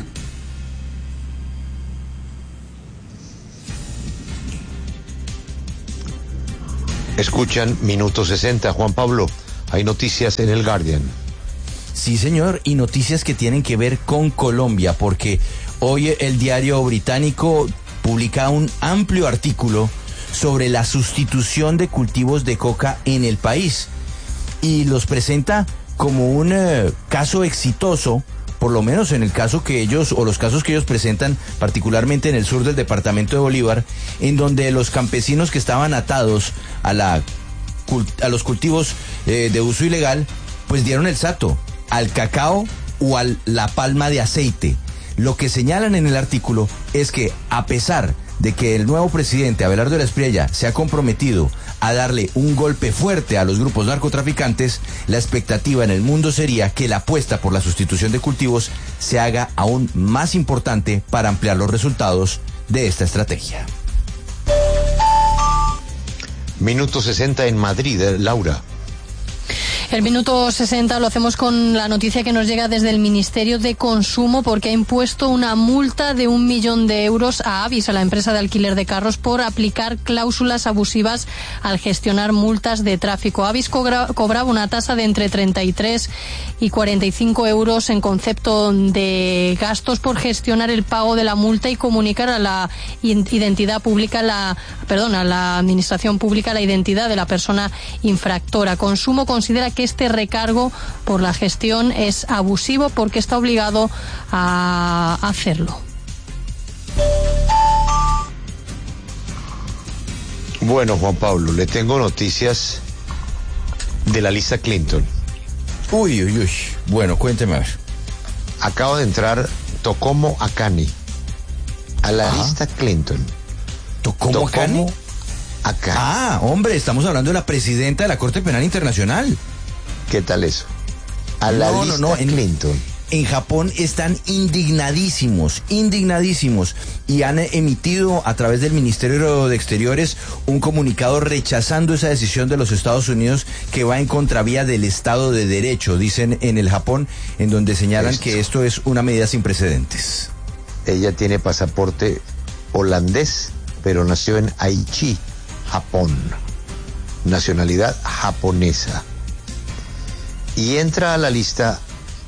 Escuchan Minuto sesenta. Juan Pablo, hay noticias en el Guardian. Sí, señor, y noticias que tienen que ver con Colombia, porque hoy el diario británico publica un amplio artículo sobre la sustitución de cultivos de coca en el país y los presenta como un eh, caso exitoso, por lo menos en el caso que ellos, o los casos que ellos presentan, particularmente en el sur del departamento de Bolívar, en donde los campesinos que estaban atados a, la, a los cultivos eh, de uso ilegal, pues dieron el salto al cacao o a la palma de aceite. Lo que señalan en el artículo es que, a pesar de que el nuevo presidente Abelardo de la Espriella se ha comprometido a darle un golpe fuerte a los grupos narcotraficantes, la expectativa en el mundo sería que la apuesta por la sustitución de cultivos se haga aún más importante para ampliar los resultados de esta estrategia. Minuto sesenta en Madrid, Laura. El minuto sesenta lo hacemos con la noticia que nos llega desde el Ministerio de Consumo, porque ha impuesto una multa de un millón de euros a Avis, a la empresa de alquiler de carros, por aplicar cláusulas abusivas al gestionar multas de tráfico. Avis cobra, cobraba una tasa de entre treinta y tres y cuarenta y cinco euros en concepto de gastos por gestionar el pago de la multa y comunicar a la identidad pública, la, perdón, a la administración pública la identidad de la persona infractora. Consumo considera que este recargo por la gestión es abusivo porque está obligado a hacerlo. Bueno, Juan Pablo, le tengo noticias de la lista Clinton. Uy, uy, uy. Bueno, cuénteme a ver. Acaba de entrar Tocomo Akani a la Ajá. lista Clinton. ¿Tocomo Akani? Akani. Ah, hombre, estamos hablando de la presidenta de la Corte Penal Internacional. ¿Qué tal eso? A la no, lista no, no, en, Clinton. En Japón están indignadísimos, indignadísimos, y han emitido a través del Ministerio de Exteriores un comunicado rechazando esa decisión de los Estados Unidos que va en contravía del Estado de Derecho, dicen en el Japón, en donde señalan esto. que esto es una medida sin precedentes. Ella tiene pasaporte holandés, pero nació en Aichi, Japón, nacionalidad japonesa. Y entra a la lista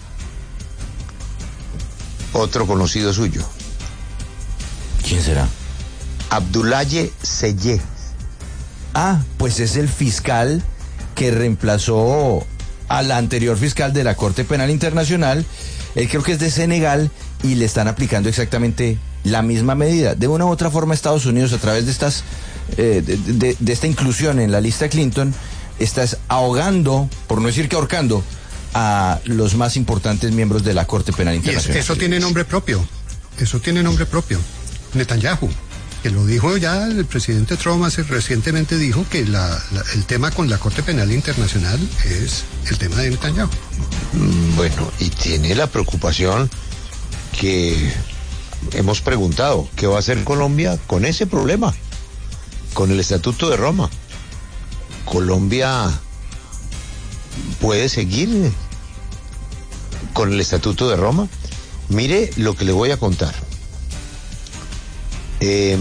otro conocido suyo. ¿Quién será? Abdoulaye Seye. Ah, pues es el fiscal que reemplazó al anterior fiscal de la Corte Penal Internacional. Él creo que es de Senegal y le están aplicando exactamente la misma medida. De una u otra forma, Estados Unidos, a través de estas eh, de, de, de esta inclusión en la lista Clinton, estás ahogando, por no decir que ahorcando, a los más importantes miembros de la Corte Penal Internacional. Y eso, eso tiene nombre propio, eso tiene nombre propio. Netanyahu, que lo dijo ya el presidente Trump hace, recientemente dijo que la, la, el tema con la Corte Penal Internacional es el tema de Netanyahu. Bueno, y tiene la preocupación que hemos preguntado, ¿qué va a hacer Colombia con ese problema? Con el Estatuto de Roma. Colombia puede seguir con el Estatuto de Roma. Mire lo que le voy a contar. Eh,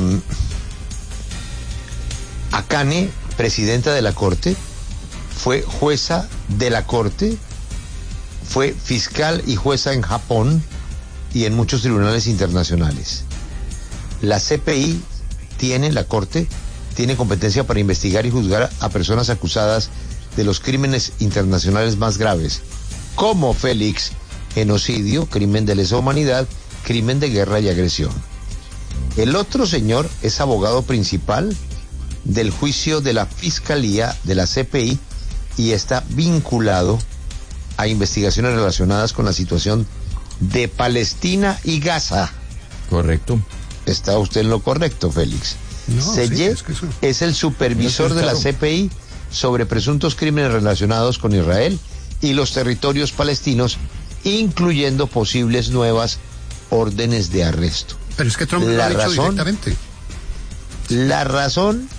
Akane, presidenta de la Corte, fue jueza de la Corte, fue fiscal y jueza en Japón y en muchos tribunales internacionales. La C P I tiene, la Corte, tiene competencia para investigar y juzgar a personas acusadas de los crímenes internacionales más graves, como Félix, genocidio, crimen de lesa humanidad, crimen de guerra y agresión. El otro señor es abogado principal del juicio de la Fiscalía de la C P I y está vinculado a investigaciones relacionadas con la situación de Palestina y Gaza. Correcto. Está usted en lo correcto, Félix. No, Seye sí, es, que eso... es el supervisor de la C P I sobre presuntos crímenes relacionados con Israel y los territorios palestinos, incluyendo posibles nuevas órdenes de arresto. Pero es que Trump lo ha dicho directamente. La razón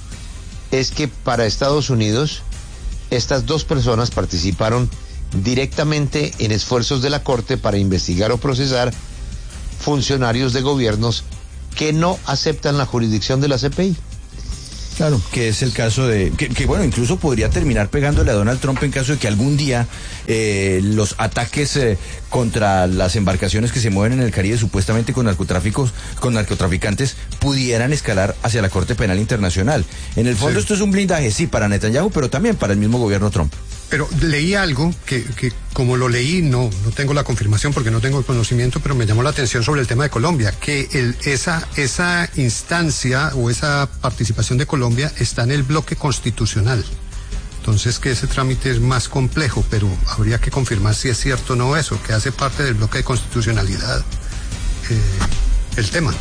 es que para Estados Unidos estas dos personas participaron directamente en esfuerzos de la Corte para investigar o procesar funcionarios de gobiernos que no aceptan la jurisdicción de la C P I. Claro, que es el caso de, que, que bueno, incluso podría terminar pegándole a Donald Trump en caso de que algún día eh, los ataques eh, contra las embarcaciones que se mueven en el Caribe supuestamente con narcotráficos, con narcotraficantes, pudieran escalar hacia la Corte Penal Internacional. En el fondo sí. Esto es un blindaje, sí, para Netanyahu, pero también para el mismo gobierno Trump. Pero leí algo que, que como lo leí, no, no tengo la confirmación porque no tengo el conocimiento, pero me llamó la atención sobre el tema de Colombia, que el, esa, esa instancia o esa participación de Colombia está en el bloque constitucional. Entonces que ese trámite es más complejo, pero habría que confirmar si es cierto o no eso, que hace parte del bloque de constitucionalidad eh, el tema.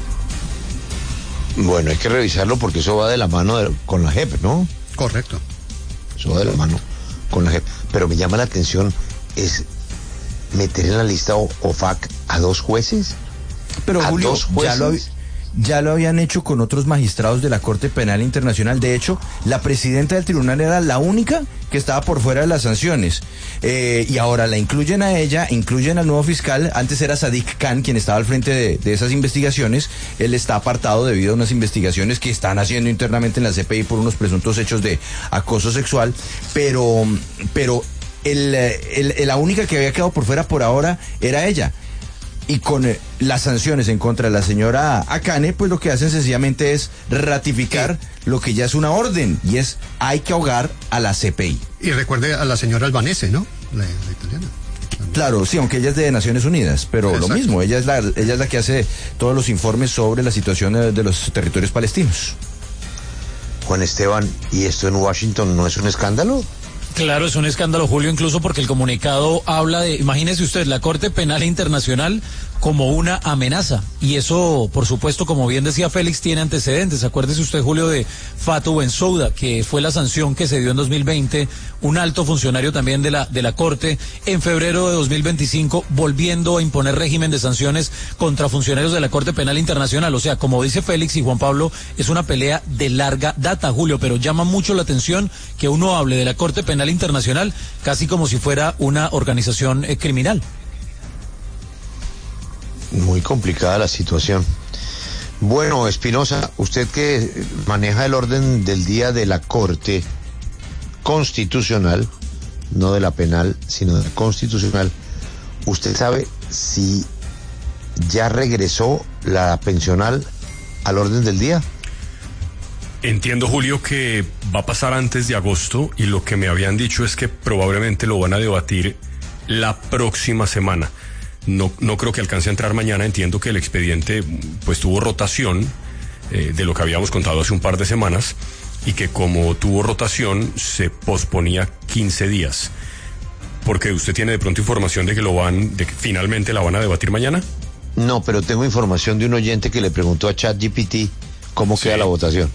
Bueno, hay que revisarlo porque eso va de la mano de, con la J E P, ¿no? Correcto. Eso va de la mano con la J E P. Pero me llama la atención es meter en la lista O F A C a dos jueces. Pero ¿A Julio, dos jueces? Ya, lo, ya lo habían hecho con otros magistrados de la Corte Penal Internacional. De hecho, la presidenta del tribunal era la única que estaba por fuera de las sanciones. Eh, y ahora la incluyen a ella, incluyen al nuevo fiscal. Antes era Sadiq Khan quien estaba al frente de, de esas investigaciones. Él está apartado debido a unas investigaciones que están haciendo internamente en la C P I por unos presuntos hechos de acoso sexual. Pero, pero el, el, el, la única que había quedado por fuera por ahora era ella. Y con eh, las sanciones en contra de la señora Akane, pues lo que hacen sencillamente es ratificar sí. lo que ya es una orden, y es hay que ahogar a la C P I. Y recuerde a la señora Albanese, ¿no? La, la italiana. Claro, sí, aunque ella es de Naciones Unidas, pero Exacto. lo mismo, ella es la ella es la que hace todos los informes sobre la situación de, de los territorios palestinos. Juan Esteban, ¿y esto en Washington no es un escándalo? Claro, es un escándalo, Julio, incluso porque el comunicado habla de, imagínese usted, la Corte Penal Internacional como una amenaza. Y eso, por supuesto, como bien decía Félix, tiene antecedentes. Acuérdese usted, Julio, de Fatou Bensouda, que fue la sanción que se dio en dos mil veinte, un alto funcionario también de la, de la Corte, en febrero de dos mil veinticinco, volviendo a imponer régimen de sanciones contra funcionarios de la Corte Penal Internacional. O sea, como dice Félix y Juan Pablo, es una pelea de larga data, Julio, pero llama mucho la atención que uno hable de la Corte Penal Internacional casi como si fuera una organización eh, criminal. Muy complicada la situación. Bueno, Espinosa, usted que maneja el orden del día de la Corte Constitucional, no de la penal, sino de la constitucional, ¿usted sabe si ya regresó la pensional al orden del día? Entiendo, Julio, que va a pasar antes de agosto, y lo que me habían dicho es que probablemente lo van a debatir la próxima semana. No, no creo que alcance a entrar mañana. Entiendo que el expediente pues tuvo rotación eh, de lo que habíamos contado hace un par de semanas, y que como tuvo rotación se posponía quince días. Porque usted tiene de pronto información de que lo van, de que finalmente la van a debatir mañana. No, pero tengo información de un oyente que le preguntó a ChatGPT cómo sí. queda la votación.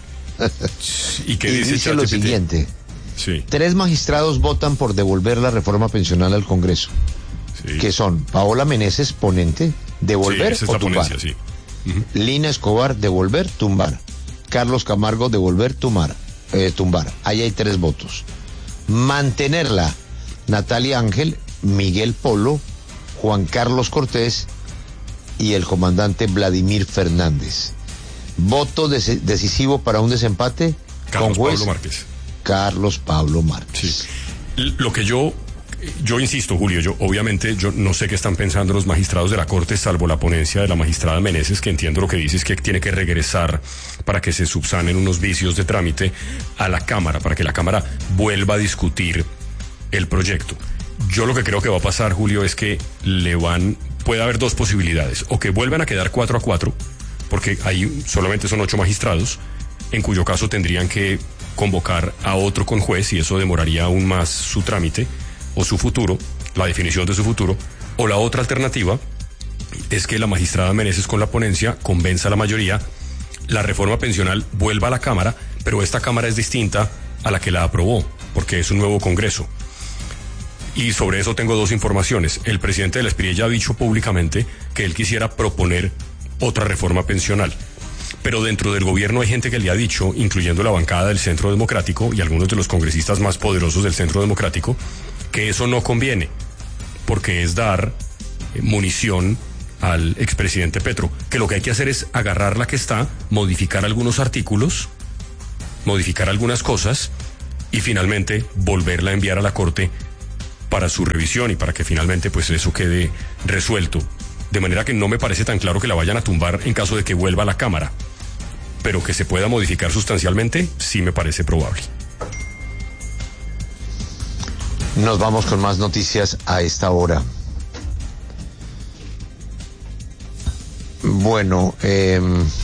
¿Y qué y dice, dice lo siguiente? Sí. Tres magistrados votan por devolver la reforma pensional al Congreso. Sí. Que son Paola Meneses, ponente, devolver sí, o tumbar. Ponencia, sí. uh-huh. Lina Escobar, devolver, tumbar. Carlos Camargo, devolver, tumbar. Eh, tumbar. Ahí hay tres votos. Mantenerla, Natalia Ángel, Miguel Polo, Juan Carlos Cortés y el comandante Vladimir Fernández. Voto de- decisivo para un desempate. Carlos con juez Pablo Márquez. Carlos Pablo Márquez. Sí. Lo que yo Yo insisto, Julio, yo obviamente yo no sé qué están pensando los magistrados de la Corte, salvo la ponencia de la magistrada Meneses, que entiendo lo que dice es que tiene que regresar para que se subsanen unos vicios de trámite a la Cámara, para que la Cámara vuelva a discutir el proyecto. Yo lo que creo que va a pasar, Julio, es que le van, puede haber dos posibilidades, o que vuelvan a quedar cuatro a cuatro, porque ahí solamente son ocho magistrados, en cuyo caso tendrían que convocar a otro conjuez y eso demoraría aún más su trámite o su futuro, la definición de su futuro, o la otra alternativa es que la magistrada Meneses con la ponencia convenza a la mayoría, la reforma pensional vuelva a la Cámara, pero esta Cámara es distinta a la que la aprobó, porque es un nuevo Congreso. Y sobre eso tengo dos informaciones. El presidente de la Espriella ha dicho públicamente que él quisiera proponer otra reforma pensional. pero dentro del gobierno hay gente que le ha dicho, incluyendo la bancada del Centro Democrático y algunos de los congresistas más poderosos del Centro Democrático, que eso no conviene, porque es dar eh, munición al expresidente Petro, que lo que hay que hacer es agarrar la que está, modificar algunos artículos, modificar algunas cosas y finalmente volverla a enviar a la Corte para su revisión y para que finalmente pues eso quede resuelto. De manera que no me parece tan claro que la vayan a tumbar en caso de que vuelva a la Cámara, pero que se pueda modificar sustancialmente sí me parece probable. Nos vamos con más noticias a esta hora. Bueno, eh,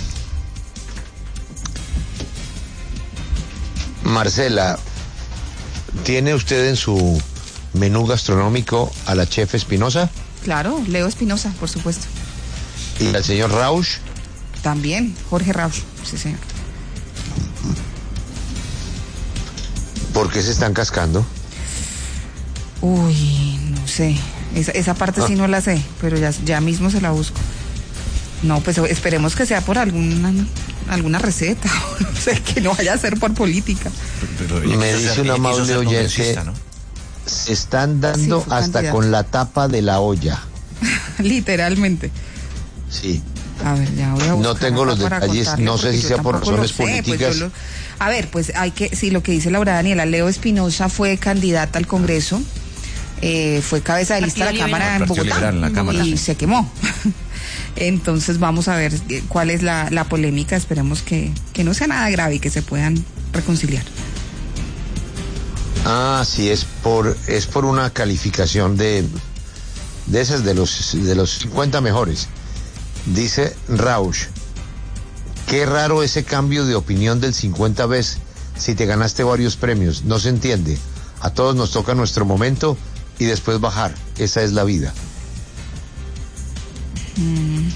Marcela, ¿tiene usted en su menú gastronómico a la chef Espinosa? Claro, Leo Espinosa, por supuesto. ¿Y al señor Rausch? También, Jorge Rausch, sí señor. ¿Por qué se están cascando? Uy, no sé, esa, esa parte ah. sí no la sé, pero ya, ya mismo se la busco. No, pues esperemos que sea por alguna alguna receta, no sé, que no vaya a ser por política. Pero, pero me dice un amable oyente, ¿no? Se están dando sí, hasta candidato. Con la tapa de la olla. Literalmente. Sí. A ver, ya voy a buscar. No tengo los detalles, no sé si sea por razones sé, políticas. Pues lo, a ver, pues hay que, sí, lo que dice Laura Daniela, Leo Espinosa fue candidata al Congreso, eh, fue cabeza de lista de la Cámara en Bogotá en la Cámara, y sí. se quemó. Entonces vamos a ver cuál es la, la polémica, esperemos que, que no sea nada grave y que se puedan reconciliar. Ah, sí, es por es por una calificación de de esas de los de los cincuenta mejores. Dice Rausch, qué raro ese cambio de opinión del cincuenta veces si te ganaste varios premios, no se entiende. A todos nos toca nuestro momento y después bajar, esa es la vida. Mm.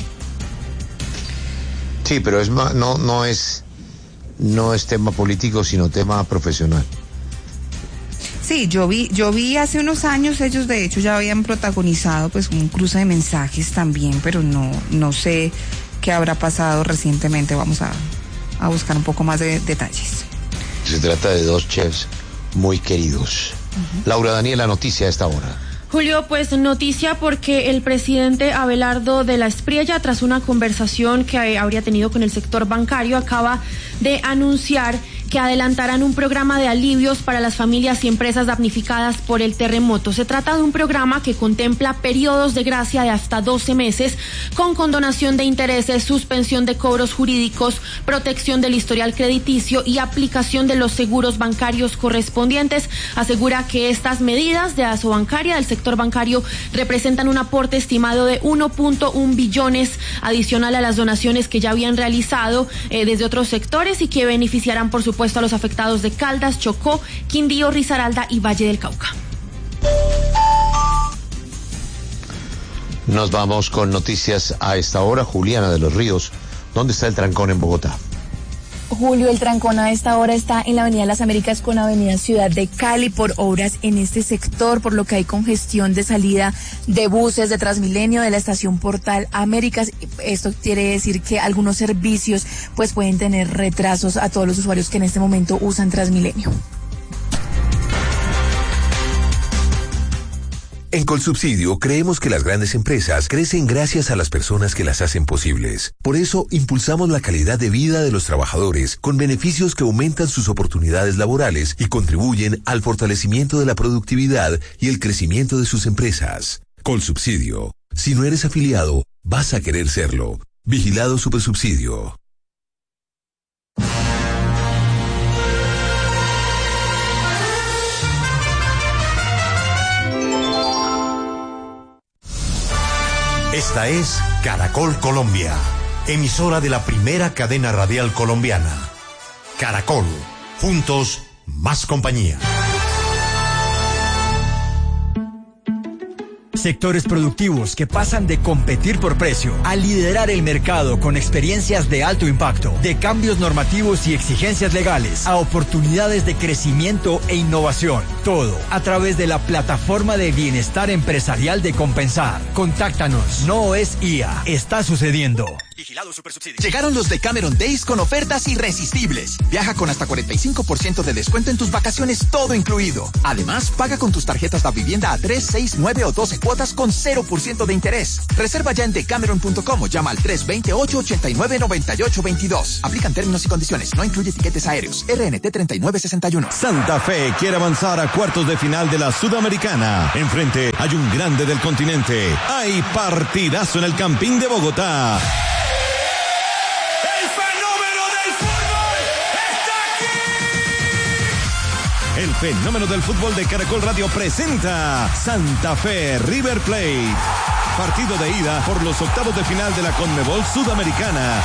Sí, pero es no no es no es tema político, sino tema profesional. Sí, yo vi, yo vi hace unos años, ellos de hecho ya habían protagonizado pues un cruce de mensajes también, pero no, no sé qué habrá pasado recientemente, vamos a, a buscar un poco más de detalles. Se trata de dos chefs muy queridos. Uh-huh. Laura Daniela, noticia a esta hora. Julio, pues noticia porque el presidente Abelardo de la Espriella, tras una conversación que habría tenido con el sector bancario, acaba de anunciar que adelantarán un programa de alivios para las familias y empresas damnificadas por el terremoto. Se trata de un programa que contempla periodos de gracia de hasta doce meses, con condonación de intereses, suspensión de cobros jurídicos, protección del historial crediticio y aplicación de los seguros bancarios correspondientes. Asegura que estas medidas de Asobancaria del sector bancario representan un aporte estimado de uno punto uno billones adicional a las donaciones que ya habían realizado eh, desde otros sectores y que beneficiarán, por supuesto, a los afectados de Caldas, Chocó, Quindío, Risaralda y Valle del Cauca. Nos vamos con noticias a esta hora. Juliana de los Ríos, ¿dónde está el trancón en Bogotá? Julio, el trancón a esta hora está en la Avenida Las Américas con Avenida Ciudad de Cali por obras en este sector, por lo que hay congestión de salida de buses de Transmilenio de la estación Portal Américas. Esto quiere decir que algunos servicios pues pueden tener retrasos a todos los usuarios que en este momento usan Transmilenio. En Colsubsidio creemos que las grandes empresas crecen gracias a las personas que las hacen posibles. Por eso impulsamos la calidad de vida de los trabajadores con beneficios que aumentan sus oportunidades laborales y contribuyen al fortalecimiento de la productividad y el crecimiento de sus empresas. Colsubsidio. Si no eres afiliado, vas a querer serlo. Vigilado Supersubsidio. Esta es Caracol Colombia, emisora de la primera cadena radial colombiana. Caracol, juntos, más compañía. Sectores productivos que pasan de competir por precio a liderar el mercado con experiencias de alto impacto, de cambios normativos y exigencias legales, a oportunidades de crecimiento e innovación. Todo a través de la plataforma de bienestar empresarial de Compensar. Contáctanos. No es I A. Está sucediendo. Vigilado Supersubsidio. Llegaron los Decameron Days con ofertas irresistibles. Viaja con hasta cuarenta y cinco por ciento de descuento en tus vacaciones, todo incluido. Además, paga con tus tarjetas da vivienda a tres, seis, nueve o doce cuotas con cero por ciento de interés. Reserva ya en decameron punto com o llama al tres dos ocho, ocho nueve, nueve ocho dos dos. Aplican términos y condiciones. No incluye tiquetes aéreos. R N T treinta y nueve sesenta y uno. Santa Fe quiere avanzar a cuartos de final de la Sudamericana. Enfrente hay un grande del continente. Hay partidazo en el Campín de Bogotá. El fenómeno del fútbol de Caracol Radio presenta Santa Fe River Plate. Partido de ida por los octavos de final de la Conmebol Sudamericana.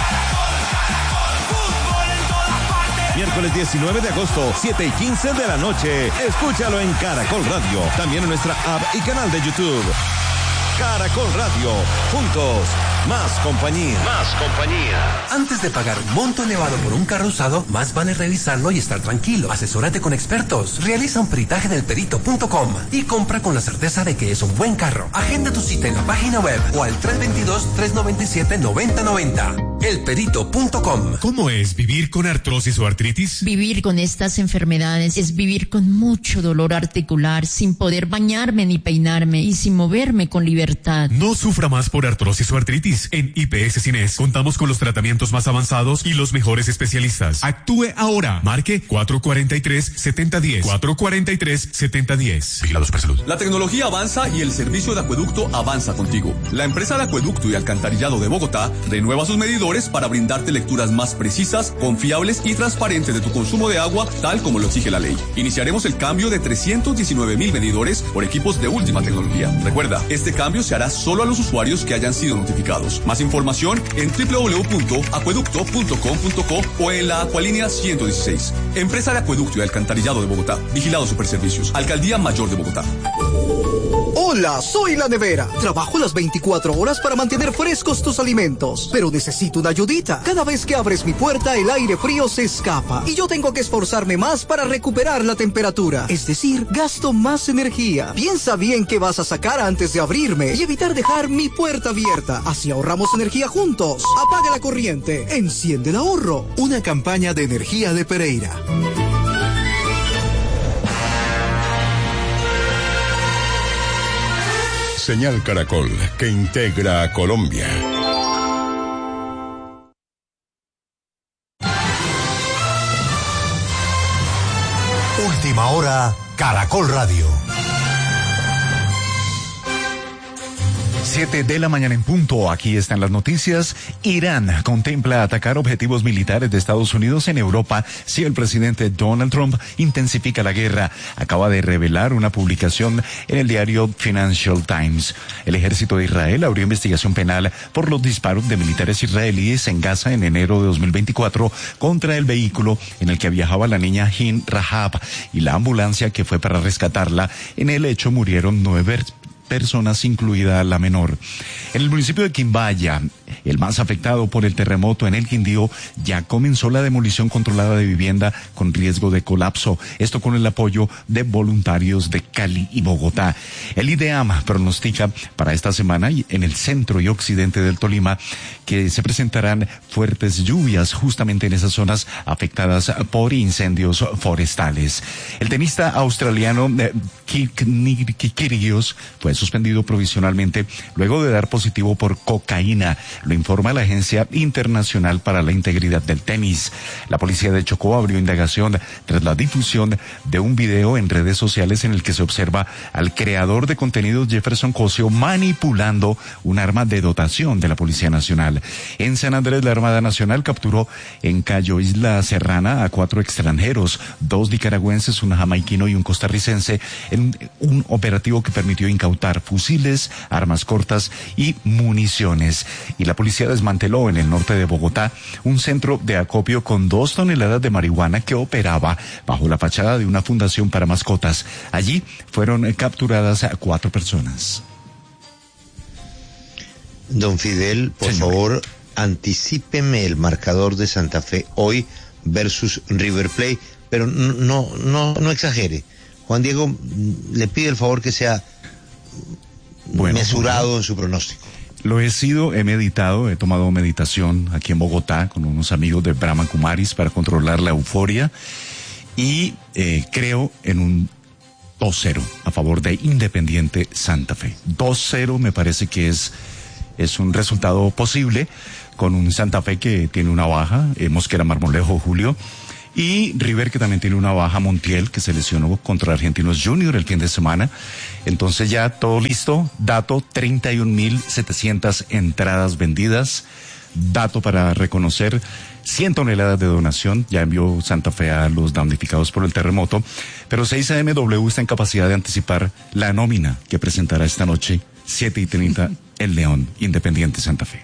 Miércoles diecinueve de agosto, siete y quince de la noche. Escúchalo en Caracol Radio. También en nuestra app y canal de YouTube. Caracol Radio. Juntos, más compañía. Más compañía. Antes de pagar un monto elevado por un carro usado, más vale revisarlo y estar tranquilo. Asesórate con expertos. Realiza un peritaje en el perito punto com y compra con la certeza de que es un buen carro. Agenda tu cita en la página web o al tres dos dos, tres nueve siete, nueve cero nueve cero. el perito punto com. ¿Cómo es vivir con artrosis o artritis? Vivir con estas enfermedades es vivir con mucho dolor articular, sin poder bañarme ni peinarme y sin moverme con libertad. No sufra más por artrosis o artritis. En I P S Cines contamos con los tratamientos más avanzados y los mejores especialistas. Actúe ahora. Marque cuatro cuatro tres, siete cero uno cero. cuatro cuatro tres, siete cero uno cero. Vigilado Supersalud. La tecnología avanza y el servicio de acueducto avanza contigo. La empresa de acueducto y alcantarillado de Bogotá renueva sus medidores para brindarte lecturas más precisas, confiables y transparentes de tu consumo de agua, tal como lo exige la ley. Iniciaremos el cambio de trescientos diecinueve mil medidores por equipos de última tecnología. Recuerda, este cambio se hará solo a los usuarios que hayan sido notificados. Más información en doble u doble u doble u punto acueducto punto com punto co o en la Acualínea ciento dieciséis. Empresa de Acueducto y Alcantarillado de Bogotá. Vigilado Superservicios. Alcaldía Mayor de Bogotá. Hola, soy La Nevera. Trabajo las veinticuatro horas para mantener frescos tus alimentos, pero necesito una ayudita. Cada vez que abres mi puerta, el aire frío se escapa y yo tengo que esforzarme más para recuperar la temperatura. Es decir, gasto más energía. Piensa bien qué vas a sacar antes de abrirme y evitar dejar mi puerta abierta. Así ahorramos energía juntos. Apaga la corriente. Enciende el ahorro. Una campaña de energía de Pereira. Señal Caracol, que integra a Colombia. Última hora, Caracol Radio. Siete de la mañana en punto, aquí están las noticias. Irán contempla atacar objetivos militares de Estados Unidos en Europa si el presidente Donald Trump intensifica la guerra. Acaba de revelar una publicación en el diario Financial Times. El ejército de Israel abrió investigación penal por los disparos de militares israelíes en Gaza en enero de dos mil veinticuatro contra el vehículo en el que viajaba la niña Hin Rahab y la ambulancia que fue para rescatarla. En el hecho murieron nueve personas, incluida la menor. En el municipio de Quimbaya, el más afectado por el terremoto en el Quindío, ya comenzó la demolición controlada de vivienda con riesgo de colapso. Esto con el apoyo de voluntarios de Cali y Bogotá. El IDEAM pronostica para esta semana en el centro y occidente del Tolima que se presentarán fuertes lluvias justamente en esas zonas afectadas por incendios forestales. El tenista australiano eh, Kyrgios fue suspendido provisionalmente luego de dar positivo por cocaína, lo informa la Agencia Internacional para la Integridad del Tenis. La policía de Chocó abrió indagación tras la difusión de un video en redes sociales en el que se observa al creador de contenidos Jefferson Cosio manipulando un arma de dotación de la Policía Nacional. En San Andrés, la Armada Nacional capturó en Cayo Isla Serrana a cuatro extranjeros, dos nicaragüenses, un jamaiquino y un costarricense, en un operativo que permitió incautar fusiles, armas cortas y municiones. Y la policía desmanteló en el norte de Bogotá un centro de acopio con dos toneladas de marihuana que operaba bajo la fachada de una fundación para mascotas. Allí fueron capturadas a cuatro personas. Don Fidel, por Señor. favor, anticípeme el marcador de Santa Fe hoy versus River Plate, pero no, no, no exagere. Juan Diego le pide el favor que sea bueno, mesurado en su pronóstico. Lo he sido, he meditado, he tomado meditación aquí en Bogotá con unos amigos de Brahma Kumaris para controlar la euforia y eh, creo en un dos cero a favor de Independiente Santa Fe. dos cero me parece que es, es un resultado posible con un Santa Fe que tiene una baja, eh, Mosquera Marmolejo, Julio, y River que también tiene una baja, Montiel, que se lesionó contra Argentinos Junior el fin de semana. Entonces ya todo listo, dato, treinta y un mil setecientas entradas vendidas, dato para reconocer cien toneladas de donación, ya envió Santa Fe a los damnificados por el terremoto, pero seis A M W está en capacidad de anticipar la nómina que presentará esta noche, siete y treinta, el León, Independiente Santa Fe.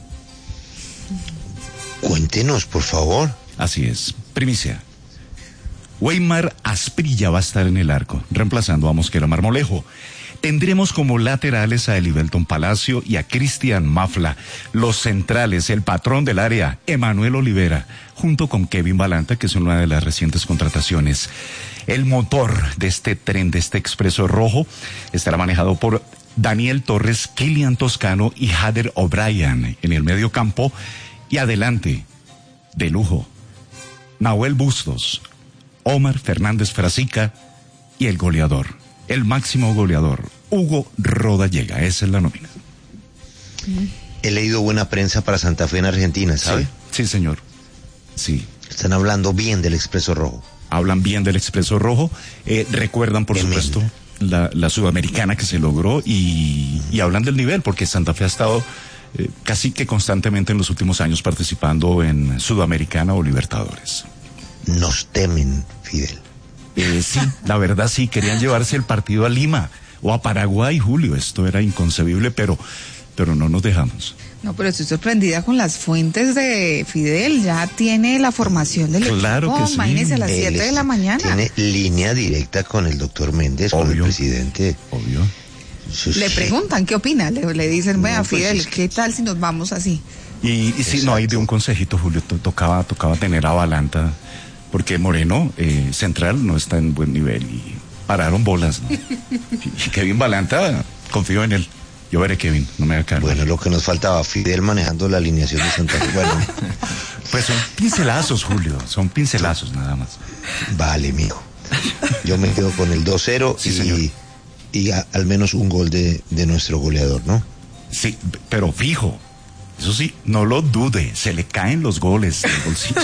Cuéntenos, por favor. Así es, primicia. Weimar Asprilla va a estar en el arco, reemplazando a Mosquera Marmolejo. Tendremos como laterales a Elivelton Palacio y a Cristian Mafla. Los centrales, el patrón del área, Emanuel Olivera, junto con Kevin Balanta, que es una de las recientes contrataciones. El motor de este tren, de este expreso rojo, estará manejado por Daniel Torres, Kilian Toscano y Hader O'Brien en el medio campo. Y adelante, de lujo, Nahuel Bustos, Omar Fernández Frasica y el goleador, el máximo goleador, Hugo Rodallega. Esa es la nómina. He leído buena prensa para Santa Fe en Argentina, ¿sabe? Sí, sí, señor. Sí. Están hablando bien del Expreso Rojo. Hablan bien del Expreso Rojo. Eh, recuerdan, por Tremendo. supuesto, la, la sudamericana que se logró y, y hablan del nivel, porque Santa Fe ha estado eh, casi que constantemente en los últimos años participando en Sudamericana o Libertadores. Nos temen, Fidel. Eh, sí, la verdad sí, querían llevarse el partido a Lima o a Paraguay, Julio. Esto era inconcebible, pero, pero no nos dejamos. No, pero estoy sorprendida con las fuentes de Fidel. Ya tiene la formación del claro equipo. Que sí. Imagínese a las siete de la mañana. Tiene línea directa con el doctor Méndez, obvio, con el presidente. Obvio. Le preguntan qué opina, le, le dicen, vea, no, pues Fidel, es que... ¿qué tal si nos vamos así? Y, y si no hay de un consejito, Julio, tocaba, tocaba tener a Balanta, porque Moreno, eh, central, no está en buen nivel y pararon bolas, ¿no? Y Kevin Balanta, confío en él. Yo veré, Kevin, no me haga caro. Bueno, lo que nos faltaba, Fidel manejando la alineación de Santa Fe. Bueno. Pues son pincelazos, Julio, son pincelazos nada más. Vale, mijo. Yo me quedo con el dos cero sí, y, señor. y a, al menos un gol de, de nuestro goleador, ¿no? Sí, pero fijo, eso sí, no lo dude, se le caen los goles del bolsillo.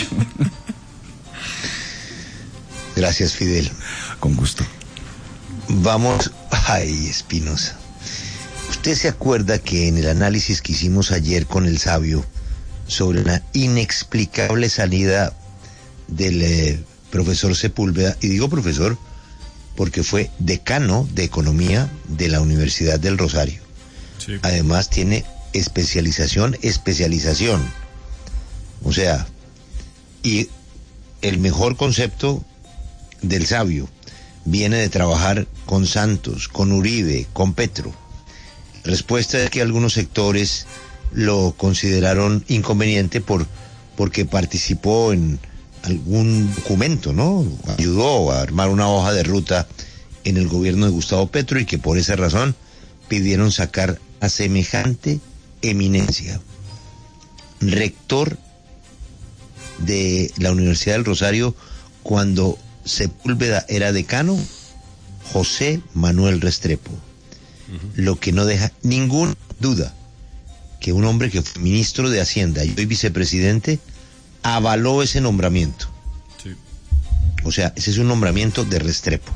Gracias, Fidel. Con gusto. Vamos, ay, Espinosa. ¿Usted se acuerda que en el análisis que hicimos ayer con el sabio sobre la inexplicable salida del eh, profesor Sepúlveda, y digo profesor porque fue decano de economía de la Universidad del Rosario? Sí. Además tiene especialización, especialización. O sea, y el mejor concepto del sabio viene de trabajar con Santos, con Uribe, con Petro. Respuesta es que algunos sectores lo consideraron inconveniente por porque participó en algún documento, ¿no? Ayudó a armar una hoja de ruta en el gobierno de Gustavo Petro y que por esa razón pidieron sacar a semejante eminencia. Rector de la Universidad del Rosario cuando Sepúlveda era decano, José Manuel Restrepo. Lo que no deja ninguna duda que un hombre que fue ministro de Hacienda y hoy vicepresidente avaló ese nombramiento. Sí. O sea, ese es un nombramiento de Restrepo.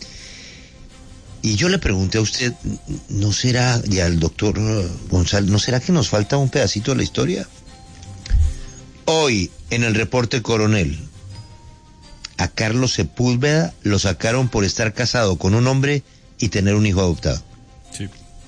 Y yo le pregunté a usted, ¿no será, y al doctor González, ¿no será que nos falta un pedacito de la historia? Hoy, en el reporte Coronel, a Carlos Sepúlveda lo sacaron por estar casado con un hombre y tener un hijo adoptado. Sí.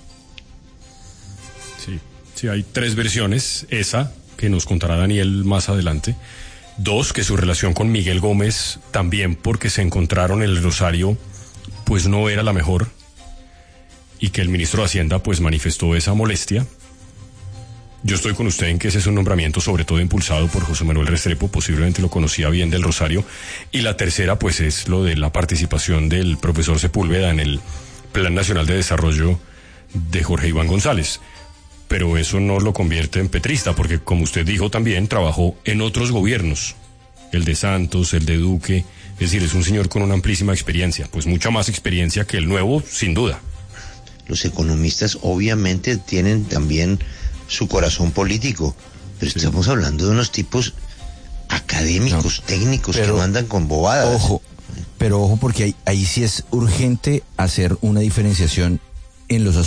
Sí, sí, hay tres versiones. Esa, que nos contará Daniel más adelante. Dos, que su relación con Miguel Gómez, también porque se encontraron en el Rosario, pues no era la mejor. Y que el ministro de Hacienda, pues manifestó esa molestia. Yo estoy con usted en que ese es un nombramiento sobre todo impulsado por José Manuel Restrepo, posiblemente lo conocía bien del Rosario. Y la tercera, pues es lo de la participación del profesor Sepúlveda en el Plan Nacional de Desarrollo de Jorge Iván González. pero eso no lo convierte en petrista, porque como usted dijo también, trabajó en otros gobiernos, el de Santos, el de Duque, es decir, es un señor con una amplísima experiencia, pues mucha más experiencia que el nuevo, sin duda. Los economistas obviamente tienen también su corazón político, pero sí. Estamos hablando de unos tipos académicos, no, técnicos, pero, que no andan con bobadas. Ojo, pero ojo, porque ahí, ahí sí es urgente hacer una diferenciación en los asuntos